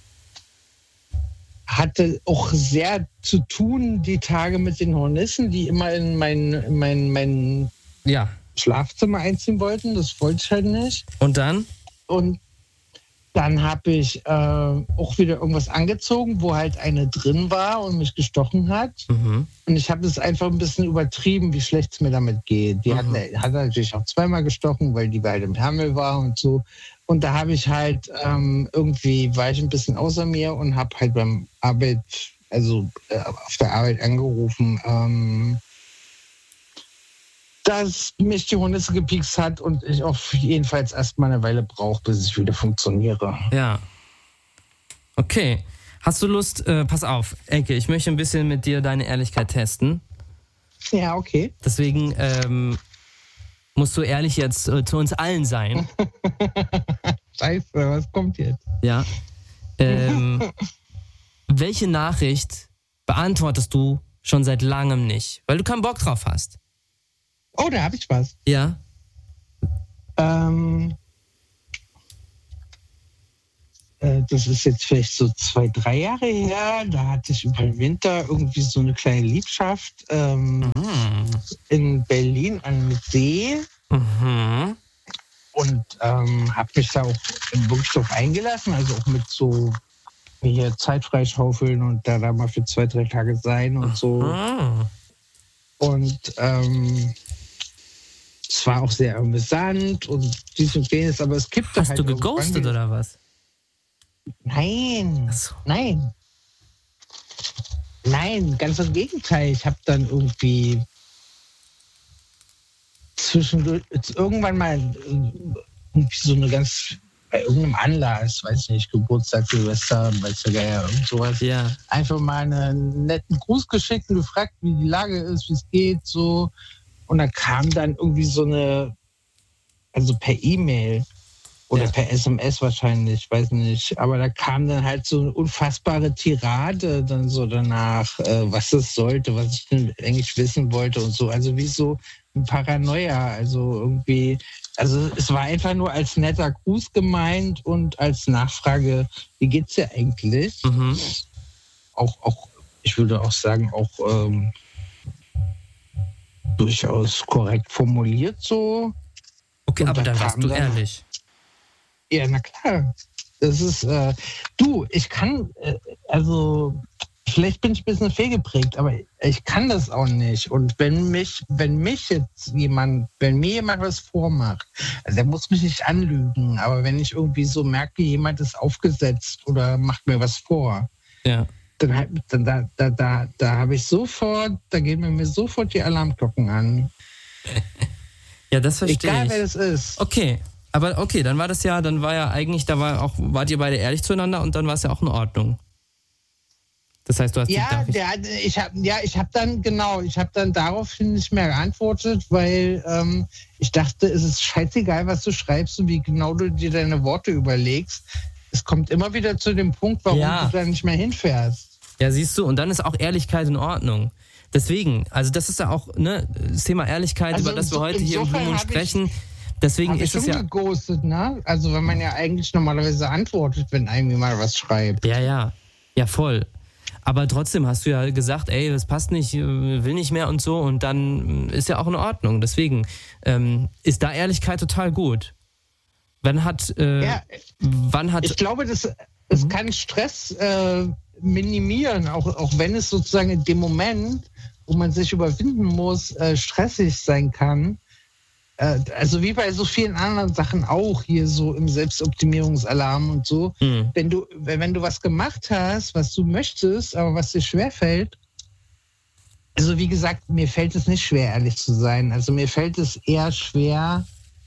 hatte auch sehr zu tun die Tage mit den Hornissen, die immer in mein, in mein, mein Ja. Schlafzimmer einziehen wollten. Das wollte ich halt nicht. Und dann? Und dann habe ich äh, auch wieder irgendwas angezogen, wo halt eine drin war und mich gestochen hat. Mhm. Und ich habe es einfach ein bisschen übertrieben, wie schlecht es mir damit geht. Die Mhm. hat, hat natürlich auch zweimal gestochen, weil die halt im Hammel war und so. Und da habe ich halt ähm, irgendwie, war ich ein bisschen außer mir und habe halt beim Arbeit, also äh, auf der Arbeit angerufen, ähm, dass mich die Hornisse gepiekst hat und ich auf jedenfalls erstmal eine Weile brauche, bis ich wieder funktioniere. Ja. Okay. Hast du Lust, äh, pass auf, Elke, ich möchte ein bisschen mit dir deine Ehrlichkeit testen. Ja, okay. Deswegen ähm, musst du ehrlich jetzt äh, zu uns allen sein. Scheiße, was kommt jetzt? Ja. Ähm, welche Nachricht beantwortest du schon seit langem nicht, weil du keinen Bock drauf hast? Oh, da habe ich was. Ja. Ähm, äh, das ist jetzt vielleicht so zwei, drei Jahre her. Da hatte ich über den Winter irgendwie so eine kleine Liebschaft ähm, mhm. in Berlin an See. Mhm. Und ähm, habe mich da auch wirklich drauf eingelassen, also auch mit so hier Zeit freischaufeln und da, da mal für zwei, drei Tage sein und so. Mhm. Und ähm, es war auch sehr amüsant und dies und jenes, aber es kippte Hast halt. Hast du geghostet oder was? Nein, so. nein. Nein, ganz im Gegenteil. Ich habe dann irgendwie zwischendurch irgendwann mal irgendwie so eine ganz, bei irgendeinem Anlass, weiß ich nicht, Geburtstag, Silvester, weiß der Geier, irgend sowas, ja. einfach mal einen netten Gruß geschickt und gefragt, wie die Lage ist, wie es geht, so. Und da kam dann irgendwie so eine, also per E-Mail oder ja. per S M S wahrscheinlich, weiß nicht, aber da kam dann halt so eine unfassbare Tirade dann so danach, äh, was es sollte, was ich denn eigentlich wissen wollte und so, also wie so ein Paranoia, also irgendwie, also es war einfach nur als netter Gruß gemeint und als Nachfrage, wie geht's dir eigentlich? Mhm. Auch, auch, ich würde auch sagen, auch ähm, durchaus korrekt formuliert so. Okay, und aber da dann warst du dann, ehrlich. Ja, na klar. Das ist, äh, du, ich kann, äh, also vielleicht bin ich ein bisschen fehlgeprägt, aber ich kann das auch nicht. Und wenn mich, wenn mich jetzt jemand, wenn mir jemand was vormacht, also der muss mich nicht anlügen, aber wenn ich irgendwie so merke, jemand ist aufgesetzt oder macht mir was vor, ja. dann, dann da, da, da, da habe ich sofort, da gehen mir sofort die Alarmglocken an. Ja, das verstehe Egal, ich. wer das ist. Okay. Aber okay, dann war das ja, dann war ja eigentlich, da war auch, wart ihr beide ehrlich zueinander und dann war es ja auch in Ordnung. Das heißt, du hast ja, die, der, ich habe ja, ich habe dann genau, ich habe dann daraufhin nicht mehr geantwortet, weil ähm, ich dachte, es ist scheißegal, was du schreibst und wie genau du dir deine Worte überlegst. Es kommt immer wieder zu dem Punkt, warum ja. du da nicht mehr hinfährst. Ja, siehst du, und dann ist auch Ehrlichkeit in Ordnung. Deswegen, also das ist ja auch ne, das Thema Ehrlichkeit, also über das wir so, heute hier im Blue Moon sprechen. Ich, Deswegen ist es ja schon geghostet, ne? Also wenn man ja eigentlich normalerweise antwortet, wenn einem mal was schreibt. Ja, ja, ja voll. Aber trotzdem hast du ja gesagt, ey, das passt nicht, will nicht mehr und so, und dann ist ja auch in Ordnung. Deswegen ähm, ist da Ehrlichkeit total gut. Wann hat, äh, ja, wann hat? Ich glaube, das, das mhm. kann Stress äh, minimieren, auch, auch wenn es sozusagen in dem Moment, wo man sich überwinden muss, äh, stressig sein kann. Also wie bei so vielen anderen Sachen auch hier so im Selbstoptimierungsalarm und so. Mhm. Wenn du, wenn du was gemacht hast, was du möchtest, aber was dir schwerfällt, also wie gesagt, mir fällt es nicht schwer, ehrlich zu sein. Also mir fällt es eher schwer,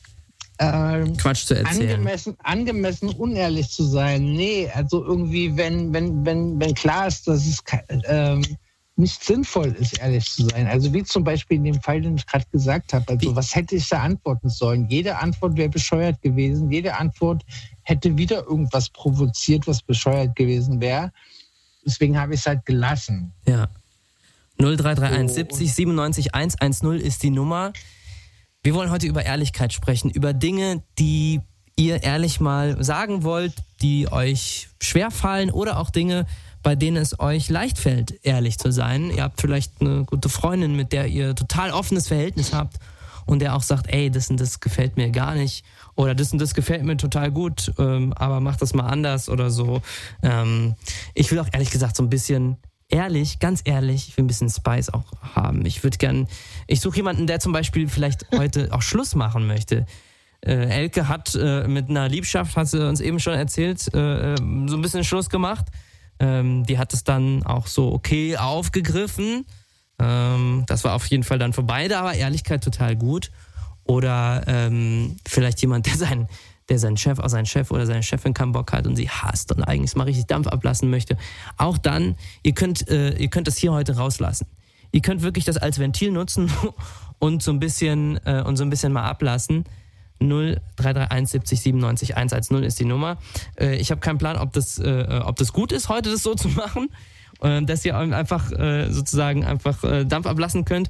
äh, Quatsch zu erzählen. Angemessen, angemessen unehrlich zu sein. Nee, also irgendwie, wenn, wenn, wenn, wenn klar ist, dass es ähm, nicht sinnvoll ist, ehrlich zu sein. Also wie zum Beispiel in dem Fall, den ich gerade gesagt habe. Also was hätte ich da antworten sollen? Jede Antwort wäre bescheuert gewesen. Jede Antwort hätte wieder irgendwas provoziert, was bescheuert gewesen wäre. Deswegen habe ich es halt gelassen. Ja. null drei drei eins siebzig siebenundneunzig hundertzehn ist die Nummer. Wir wollen heute über Ehrlichkeit sprechen, über Dinge, die ihr ehrlich mal sagen wollt, die euch schwerfallen, oder auch Dinge, bei denen es euch leicht fällt, ehrlich zu sein. Ihr habt vielleicht eine gute Freundin, mit der ihr total offenes Verhältnis habt und der auch sagt, ey, das und das gefällt mir gar nicht oder das und das gefällt mir total gut, ähm, aber mach das mal anders oder so. Ähm, ich will auch ehrlich gesagt so ein bisschen ehrlich, ganz ehrlich, ich will ein bisschen Spice auch haben. Ich würde gern, ich suche jemanden, der zum Beispiel vielleicht heute auch Schluss machen möchte. Äh, Elke hat äh, mit einer Liebschaft, hat sie uns eben schon erzählt, äh, so ein bisschen Schluss gemacht. Ähm, die hat es dann auch so okay aufgegriffen. Ähm, das war auf jeden Fall dann für beide, aber Ehrlichkeit total gut. Oder ähm, vielleicht jemand, der seinen, der seinen Chef, auch seinen Chef oder seine Chefin keinen Bock hat und sie hasst und eigentlich mal richtig Dampf ablassen möchte. Auch dann, ihr könnt, äh, ihr könnt das hier heute rauslassen. Ihr könnt wirklich das als Ventil nutzen und so ein bisschen äh, und so ein bisschen mal ablassen. null drei drei eins siebzig siebenundneunzig hundertzehn ist die Nummer. Äh, ich habe keinen Plan, ob das, äh, ob das gut ist, heute das so zu machen, äh, dass ihr einfach äh, sozusagen einfach äh, Dampf ablassen könnt.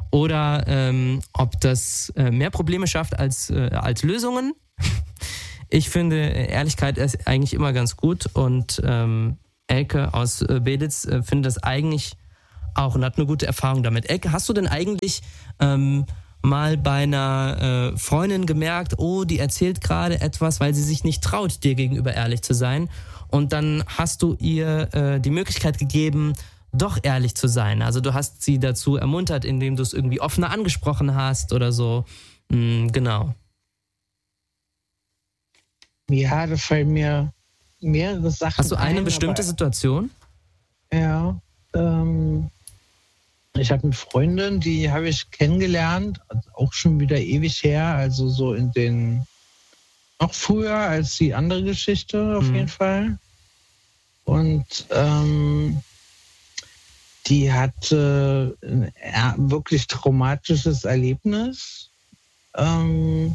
oder ähm, ob das äh, mehr Probleme schafft als, äh, als Lösungen. Ich finde, Ehrlichkeit ist eigentlich immer ganz gut und ähm, Elke aus äh, Beditz äh, findet das eigentlich auch und hat eine gute Erfahrung damit. Elke, hast du denn eigentlich ähm, mal bei einer äh, Freundin gemerkt, oh, die erzählt gerade etwas, weil sie sich nicht traut, dir gegenüber ehrlich zu sein, und dann hast du ihr äh, die Möglichkeit gegeben, doch ehrlich zu sein. Also du hast sie dazu ermuntert, indem du es irgendwie offener angesprochen hast oder so. Mhm, genau. Ja, da fallen mir mehrere Sachen. Hast du eine ein, bestimmte aber, Situation? Ja, ähm, ich habe eine Freundin, die habe ich kennengelernt, also auch schon wieder ewig her, also so in den, noch früher als die andere Geschichte auf mhm. jeden Fall. Und ähm, die hatte ein ja, wirklich traumatisches Erlebnis. Ähm,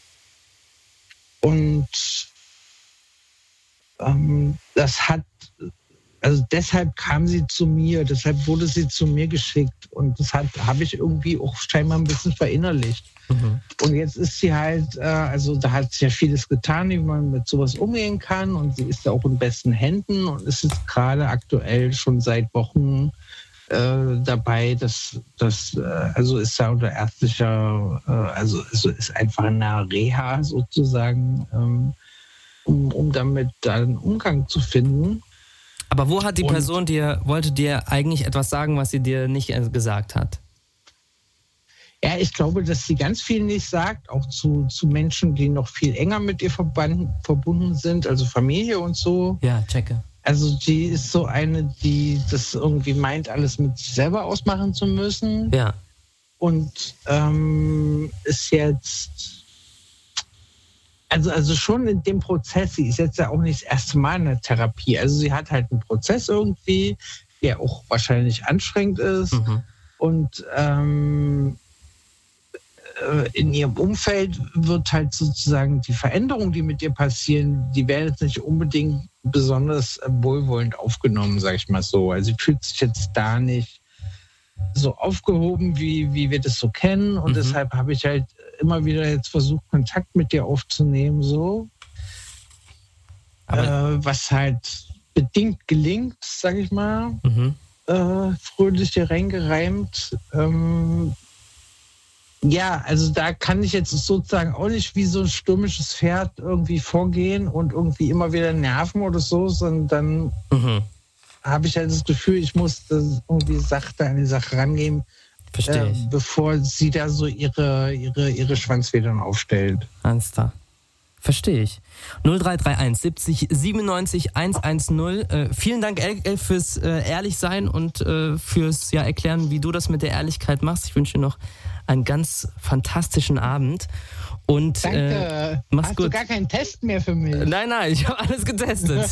und ähm, das hat, also deshalb kam sie zu mir, deshalb wurde sie zu mir geschickt. Und das habe ich irgendwie auch scheinbar ein bisschen verinnerlicht. Mhm. Und jetzt ist sie halt, äh, also da hat sie ja vieles getan, wie man mit sowas umgehen kann. Und sie ist ja auch in besten Händen und ist jetzt gerade aktuell schon seit Wochen äh, dabei, dass das, äh, also ist ja unter ärztlicher, äh, also, also ist einfach in einer Reha sozusagen, ähm, um, um damit da einen Umgang zu finden. Aber wo hat die und, Person dir, wollte dir eigentlich etwas sagen, was sie dir nicht gesagt hat? Ja, ich glaube, dass sie ganz viel nicht sagt, auch zu, zu Menschen, die noch viel enger mit ihr verbunden, verbunden sind, also Familie und so. Ja, checke. Also die ist so eine, die das irgendwie meint, alles mit sich selber ausmachen zu müssen. Ja. Und ähm, ist jetzt, also, also schon in dem Prozess, sie ist jetzt ja auch nicht das erste Mal in der Therapie. Also sie hat halt einen Prozess irgendwie, der auch wahrscheinlich anstrengend ist. Mhm. Und ähm, in ihrem Umfeld wird halt sozusagen die Veränderungen, die mit ihr passieren, die werden jetzt nicht unbedingt besonders wohlwollend aufgenommen, sag ich mal so. Also sie fühlt sich jetzt da nicht so aufgehoben, wie, wie wir das so kennen. Und mhm. deshalb habe ich halt immer wieder jetzt versucht, Kontakt mit ihr aufzunehmen, so. Aber äh, was halt bedingt gelingt, sag ich mal. Mhm. Äh, fröhlich hier reingereimt. Ähm, Ja, also da kann ich jetzt sozusagen auch nicht wie so ein stürmisches Pferd irgendwie vorgehen und irgendwie immer wieder nerven oder so, sondern dann mhm. habe ich halt das Gefühl, ich muss das irgendwie sachte an die Sache rangehen, Verstehe ich. Äh, bevor sie da so ihre, ihre, ihre Schwanzfedern aufstellt. Alles klar. Verstehe ich. null drei drei eins siebzig siebenundneunzig hundertzehn. Äh, vielen Dank, Elke, fürs äh, Ehrlichsein und äh, fürs ja, Erklären, wie du das mit der Ehrlichkeit machst. Ich wünsche dir noch einen ganz fantastischen Abend. Und, Danke. Äh, mach's Hast gut. du gar keinen Test mehr für mich? Nein, nein, ich habe alles getestet.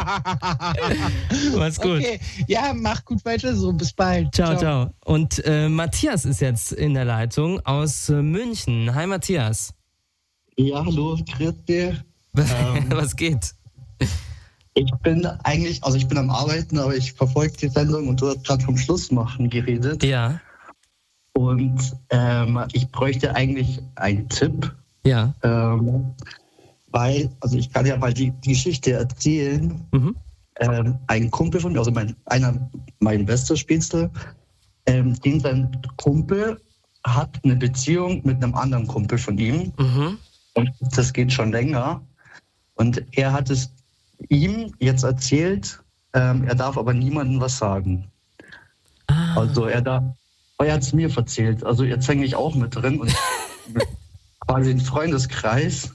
Mach's gut. Okay, ja, mach gut weiter so. Bis bald. Ciao, ciao. ciao. Und äh, Matthias ist jetzt in der Leitung aus äh, München. Hi, Matthias. Ja, hallo, grüß dir. ähm, Was geht? Ich bin eigentlich, also ich bin am Arbeiten, aber ich verfolge die Sendung und du hast gerade vom Schlussmachen geredet. Ja. Und ähm, ich bräuchte eigentlich einen Tipp. Ja. Ähm, weil, also ich kann ja mal die, die Geschichte erzählen. Mhm. Ähm, ein Kumpel von mir, also mein, einer, mein bester Spätzle, ähm, den sein Kumpel hat eine Beziehung mit einem anderen Kumpel von ihm. Mhm. Und das geht schon länger. Und er hat es ihm jetzt erzählt, ähm, er darf aber niemandem was sagen. Ah. Also er darf, er hat es mir erzählt. Also jetzt hänge ich auch mit drin und quasi ein Freundeskreis.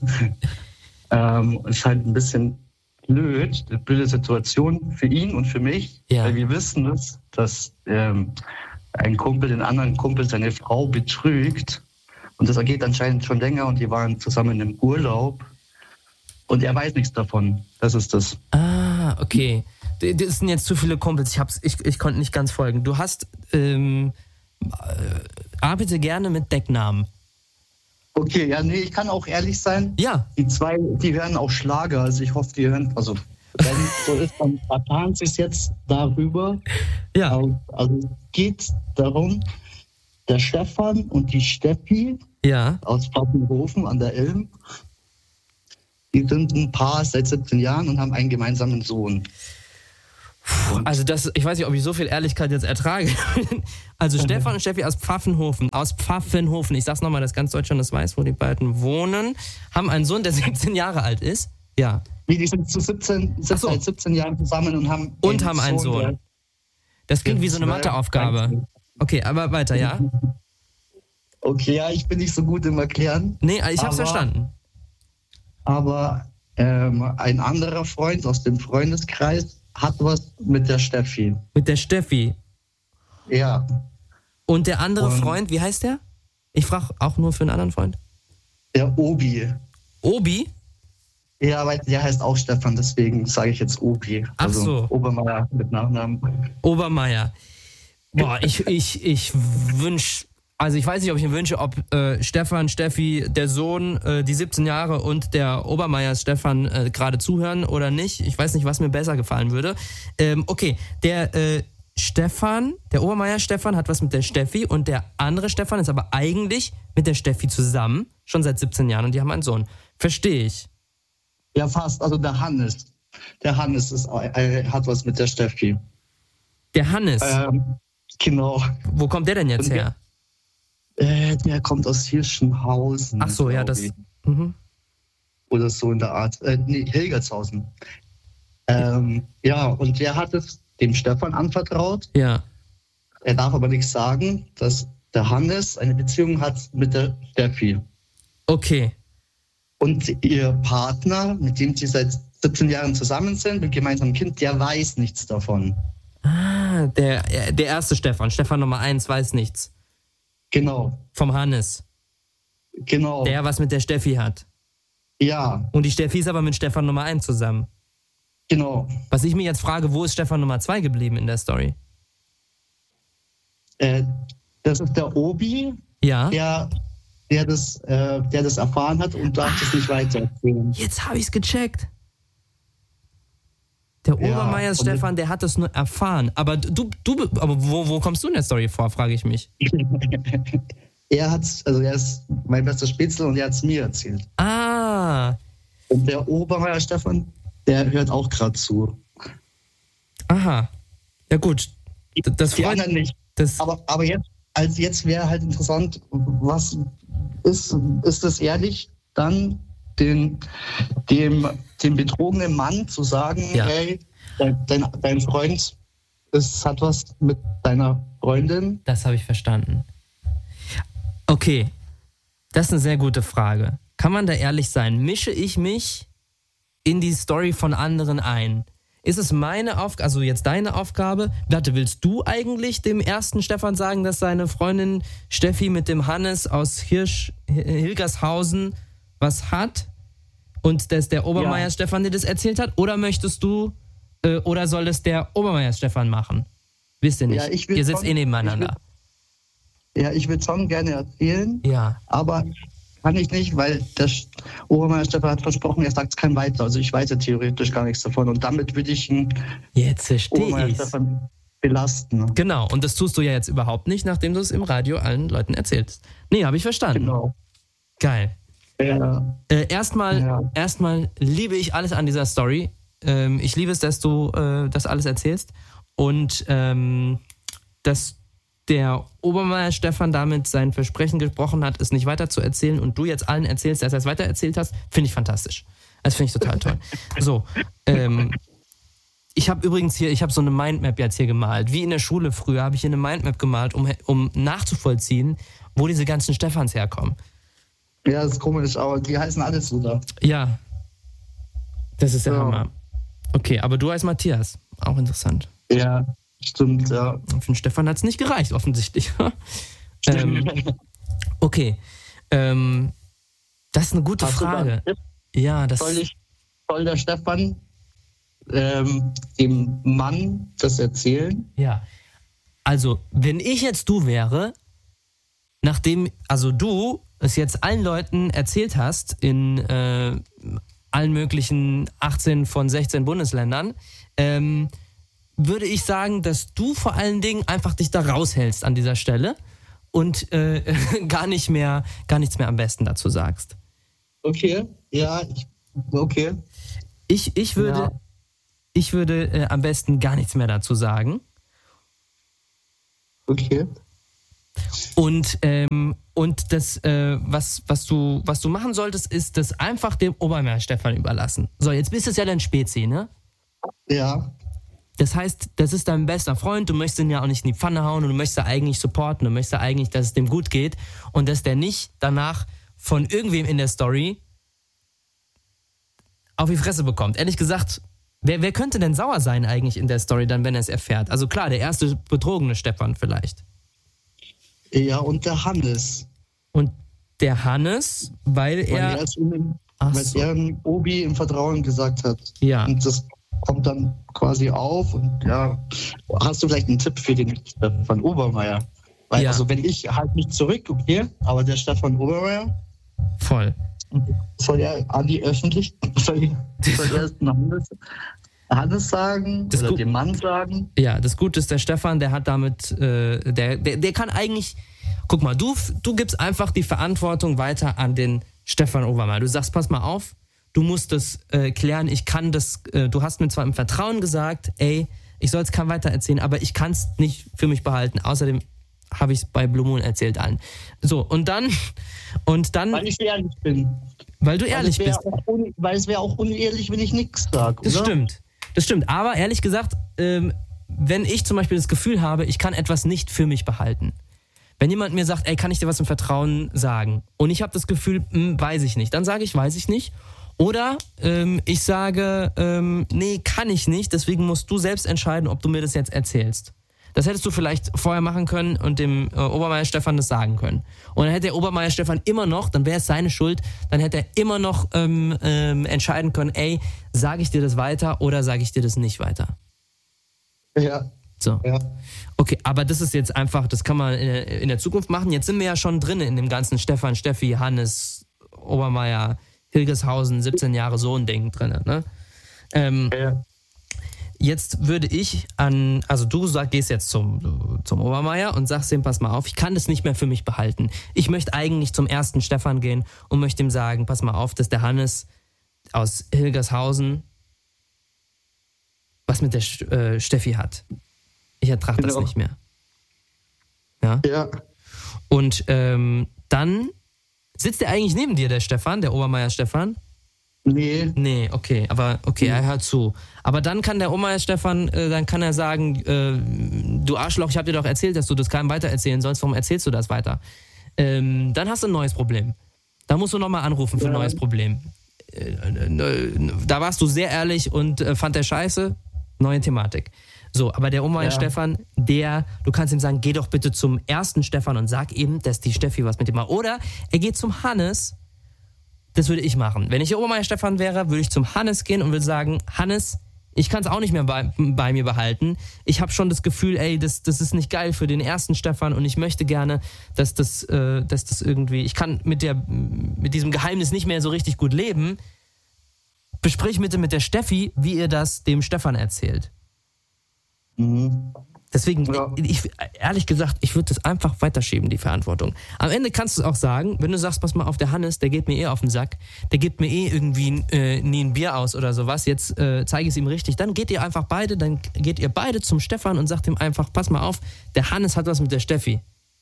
ähm, ist halt ein bisschen blöd, eine blöde Situation für ihn und für mich. Ja. Weil wir wissen es, dass ähm, ein Kumpel den anderen Kumpel seine Frau betrügt. Und das geht anscheinend schon länger und die waren zusammen im Urlaub. Und er weiß nichts davon. Das ist das. Ah, okay. Das sind jetzt zu viele Kumpels. Ich, hab's, ich, ich konnte nicht ganz folgen. Du hast, ähm, äh, arbeite gerne mit Decknamen. Okay, ja, nee, ich kann auch ehrlich sein. Ja. Die zwei, die hören auch Schlager. Also ich hoffe, die hören, also wenn so ist, dann vertan sich jetzt darüber. Ja. Also es geht darum, der Stefan und die Steffi Ja. aus Pfaffenhofen an der Ilm, die sind ein Paar seit siebzehn Jahren und haben einen gemeinsamen Sohn. Also das, ich weiß nicht, ob ich so viel Ehrlichkeit jetzt ertrage. Also Stefan und Steffi aus Pfaffenhofen, aus Pfaffenhofen, ich sag's nochmal, dass ganz Deutschland das weiß, wo die beiden wohnen, haben einen Sohn, der siebzehn Jahre alt ist. Ja. Wie, die sind zu siebzehn, sind so. seit siebzehn Jahren zusammen und haben Und haben einen Sohn. der- Das klingt wie so eine der Matheaufgabe. Okay, aber weiter, ja? Okay, ja, ich bin nicht so gut im Erklären. Nee, ich hab's Aber- verstanden. Aber ähm, ein anderer Freund aus dem Freundeskreis hat was mit der Steffi. Mit der Steffi. Ja, Und der andere Und- Freund, wie heißt der? Ich frage auch nur für einen anderen Freund. der Obi. Obi? Ja, weil der heißt auch Stefan, deswegen sage ich jetzt Obi. Ach also so. Obermeier mit Nachnamen. Obermeier. Boah, ich, ich, ich wünsch, also ich weiß nicht, ob ich mir wünsche, ob äh, Stefan, Steffi, der Sohn, äh, die siebzehn Jahre und der Obermeier Stefan äh, gerade zuhören oder nicht. Ich weiß nicht, was mir besser gefallen würde. Ähm, okay, der äh, Stefan, der Obermeier Stefan hat was mit der Steffi und der andere Stefan ist aber eigentlich mit der Steffi zusammen, schon seit siebzehn Jahren und die haben einen Sohn. Verstehe ich. Ja, fast. Also der Hannes. Der Hannes ist, äh, hat was mit der Steffi. Der Hannes, Ähm, genau. wo kommt der denn jetzt und her? Äh, der kommt aus Hirschenhausen. Ach so, ja, glaub das... ich. Mhm. Oder so in der Art. Äh, nee, Hilgertshausen. Ähm, ja, und der hat es dem Stefan anvertraut. Ja. Er darf aber nichts sagen, dass der Hannes eine Beziehung hat mit der Steffi. Okay. Und ihr Partner, mit dem sie seit siebzehn Jahren zusammen sind, mit gemeinsamem Kind, der weiß nichts davon. Ah, der, der erste Stefan, Stefan Nummer eins, weiß nichts. Genau, Vom Hannes. genau. Der was mit der Steffi hat. Ja, Und die Steffi ist aber mit Stefan Nummer eins zusammen. genau. Was ich mir jetzt frage, wo ist Stefan Nummer zwei geblieben in der Story? Äh, das ist der Obi, Ja? der, der, das, äh, der das erfahren hat und darf das nicht weitererzählen. Jetzt habe ich's gecheckt. Der Ja, Obermeier und- Stefan, der hat das nur erfahren. Aber du, du, aber wo, wo kommst du in der Story vor, frage ich mich. Er hat's, also er ist mein bester Spätzle und er hat es mir erzählt. Ah, Und der Obermeier Stefan, der hört auch gerade zu. aha. Ja gut, D- das Die freut anderen nicht. das. Aber, aber jetzt, als jetzt wäre halt interessant, was ist, ist es ehrlich, dann den, dem, dem betrogenen Mann zu sagen, Ja. hey, dein, dein, dein Freund ist, hat was mit deiner Freundin. Das habe ich verstanden. Okay, das ist eine sehr gute Frage. Kann man da ehrlich sein? Mische ich mich in die Story von anderen ein? Ist es meine Aufgabe, also jetzt deine Aufgabe? Warte, willst du eigentlich dem ersten Stefan sagen, dass seine Freundin Steffi mit dem Hannes aus Hirsch, Hilgershausen was hat? Und dass der Obermeier Ja. Stefan dir das erzählt hat? Oder möchtest du, äh, oder soll es der Obermeier Stefan machen? Wisst ihr nicht. Ja, ich will Ihr sitzt schon- eh nebeneinander. Ja, ich würde schon gerne erzählen, Ja. aber kann ich nicht, weil der Sch- Obermeier Stefan hat versprochen, er sagt es kein weiter. Also ich weiß ja theoretisch gar nichts davon. Und damit würde ich einen Jetzt verstehe Obermeier ich's. Stefan belasten. Genau, und das tust du ja jetzt überhaupt nicht, nachdem du es im Radio allen Leuten erzählst. Nee, habe ich verstanden. Genau. Geil. Ja. Äh, erstmal, Ja. erstmal liebe ich alles an dieser Story. Ähm, ich liebe es, dass du äh, das alles erzählst. Und ähm, dass der Obermeier Stefan damit sein Versprechen gesprochen hat, es nicht weiter zu erzählen und du jetzt allen erzählst, dass er es weiter erzählt hast, finde ich fantastisch. Das finde ich total toll. So, ähm, ich habe übrigens hier, ich habe so eine Mindmap jetzt hier gemalt. Wie in der Schule früher habe ich hier eine Mindmap gemalt, um, um nachzuvollziehen, wo diese ganzen Stefans herkommen. Ja, das ist komisch, aber die heißen alle so da. Ja, das ist der Ja. Hammer. Okay, aber du heißt Matthias. Auch interessant. Ja, stimmt, ja. Für den Stefan hat es nicht gereicht, offensichtlich. ähm, okay. Ähm, das ist eine gute Hast du da Frage. einen Tipp? Ja, das. Soll, ich, soll der Stefan ähm, dem Mann das erzählen? Ja. Also, wenn ich jetzt du wäre, nachdem, also du es jetzt allen Leuten erzählt hast, in äh, allen möglichen achtzehn von sechzehn Bundesländern, ähm, würde ich sagen, dass du vor allen Dingen einfach dich da raushältst an dieser Stelle und äh, gar nicht mehr, gar nichts mehr am besten dazu sagst. Okay, ja, ich, okay. Ich, ich würde, ja. ich würde äh, am besten gar nichts mehr dazu sagen. Okay. Und, ähm, und das, äh, was, was, du, was du machen solltest, ist das einfach dem Obermeier Stefan überlassen. So, jetzt bist es ja dein Spezi, ne? Ja. Das heißt, das ist dein bester Freund, du möchtest ihn ja auch nicht in die Pfanne hauen und du möchtest eigentlich supporten, du möchtest eigentlich, dass es dem gut geht und dass der nicht danach von irgendwem in der Story auf die Fresse bekommt. Ehrlich gesagt, wer, wer könnte denn sauer sein eigentlich in der Story dann, wenn er es erfährt? Also klar, der erste betrogene Stefan vielleicht. Ja, und der Hannes. Und der Hannes, weil er... Weil er, es ihm, weil so. er im Obi im Vertrauen gesagt hat. Ja. Und das kommt dann quasi auf und ja, hast du vielleicht einen Tipp für den Stefan Obermeier? Weil Ja. also wenn ich halte mich zurück, okay, aber der Stefan Obermeier Voll. soll er an die öffentlich, soll, soll er erst Hannes, Hannes sagen Das oder Gu- dem Mann sagen? Ja, das Gute ist, der Stefan, der hat damit, äh, der, der, der kann eigentlich, guck mal, du, du gibst einfach die Verantwortung weiter an den Stefan Obermeier. Du sagst, pass mal auf, du musst das äh, klären, ich kann das, äh, du hast mir zwar im Vertrauen gesagt, ey, ich soll es keinem weiter erzählen, aber ich kann es nicht für mich behalten. Außerdem habe ich es bei Blue Moon erzählt allen. So, und dann, und dann, Weil ich ehrlich bin. weil du Weil ehrlich es wär bist. auch un, weil es wäre auch unehrlich, wenn ich nichts sage. Das stimmt. Das stimmt. Aber ehrlich gesagt, ähm, wenn ich zum Beispiel das Gefühl habe, ich kann etwas nicht für mich behalten. Wenn jemand mir sagt, ey, kann ich dir was im Vertrauen sagen? Und ich habe das Gefühl, hm, weiß ich nicht. Dann sage ich, weiß ich nicht. Oder ähm, ich sage, ähm, nee, kann ich nicht. Deswegen musst du selbst entscheiden, ob du mir das jetzt erzählst. Das hättest du vielleicht vorher machen können und dem äh, Obermeier Stefan das sagen können. Und dann hätte der Obermeier Stefan immer noch, dann wäre es seine Schuld, dann hätte er immer noch ähm, ähm, entscheiden können, ey, sage ich dir das weiter oder sage ich dir das nicht weiter. Ja. So. Ja. Okay, aber das ist jetzt einfach, das kann man in der, in der Zukunft machen. Jetzt sind wir ja schon drin in dem ganzen Stefan, Steffi, Hannes, Obermeier, Hilgershausen, siebzehn Jahre Sohn-Ding drin. Ne? Ähm, Ja. Jetzt würde ich an, also du sag, gehst jetzt zum, zum Obermeier und sagst ihm, pass mal auf, ich kann das nicht mehr für mich behalten. Ich möchte eigentlich zum ersten Stefan gehen und möchte ihm sagen, pass mal auf, dass der Hannes aus Hilgershausen was mit der St- äh, Steffi hat. Ich ertrage das Genau. nicht mehr. Ja. Ja. Und ähm, dann sitzt er eigentlich neben dir, der Stefan, der Obermeier Stefan. Nee. Nee, okay, aber okay, er hört zu. Aber dann kann der Obermeier Stefan, äh, dann kann er sagen, äh, du Arschloch, ich habe dir doch erzählt, dass du das keinem weitererzählen sollst, warum erzählst du das weiter? Ähm, dann hast du ein neues Problem. Da musst du nochmal anrufen für ein Ja. neues Problem. Äh, äh, da warst du sehr ehrlich und äh, fand der scheiße, neue Thematik. So, aber der Obermeier Ja. Stefan, der, du kannst ihm sagen, geh doch bitte zum ersten Stefan und sag ihm, dass die Steffi was mit ihm macht. Oder er geht zum Hannes. Das würde ich machen. Wenn ich der Obermeier Stefan wäre, würde ich zum Hannes gehen und würde sagen, Hannes, ich kann es auch nicht mehr bei, bei mir behalten. Ich habe schon das Gefühl, ey, das, das ist nicht geil für den ersten Stefan und ich möchte gerne, dass das, äh, dass das irgendwie, ich kann mit, der, mit diesem Geheimnis nicht mehr so richtig gut leben. Besprich bitte mit der Steffi, wie ihr das dem Stefan erzählt. Mhm. Deswegen, Ja. ich, ehrlich gesagt, ich würde das einfach weiterschieben, die Verantwortung. Am Ende kannst du es auch sagen, wenn du sagst, pass mal auf, der Hannes, der geht mir eh auf den Sack, der gibt mir eh irgendwie äh, nie ein Bier aus oder sowas, jetzt äh, zeige ich es ihm richtig, dann geht ihr einfach beide, dann geht ihr beide zum Stefan und sagt ihm einfach, pass mal auf, der Hannes hat was mit der Steffi.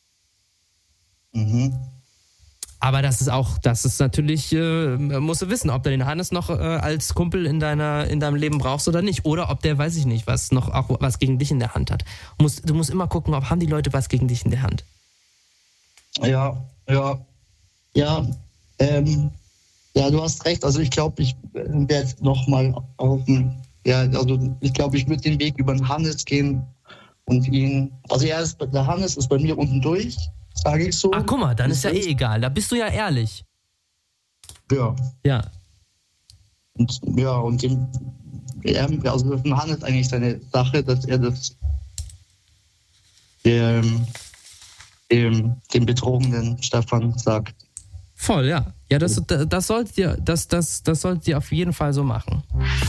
Mhm. Aber das ist auch, das ist natürlich, äh, musst du wissen, ob du den Hannes noch äh, als Kumpel in deiner, in deinem Leben brauchst oder nicht. Oder ob der, weiß ich nicht, was noch auch was gegen dich in der Hand hat. Du musst, du musst immer gucken, ob haben die Leute was gegen dich in der Hand. Ja, ja. Ja, ähm, ja, du hast recht. Also ich glaube, ich werde nochmal auf den, ja, also ich glaube, ich würde den Weg über den Hannes gehen und ihn, also er ist, der Hannes ist bei mir unten durch, sage ich so. Ach, guck mal, dann ist ja eh egal. Da bist du ja ehrlich. Ja. Ja. Und, ja, und dem, er, also dem Hannes eigentlich seine Sache, dass er das dem, dem, dem betrogenen Stefan sagt. Voll, ja. Ja, das, das, das solltet ihr, das, das, das solltet ihr auf jeden Fall so machen.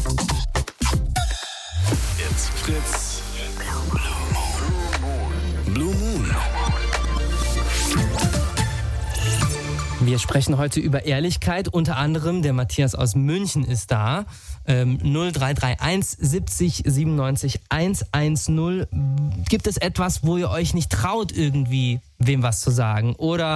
It's Fritz. Blue Moon. Blue Moon. Wir sprechen heute über Ehrlichkeit. Unter anderem der Matthias aus München ist da. Ähm, null drei drei eins siebzig siebenundneunzig hundertzehn. Gibt es etwas, wo ihr euch nicht traut, irgendwie wem was zu sagen? Oder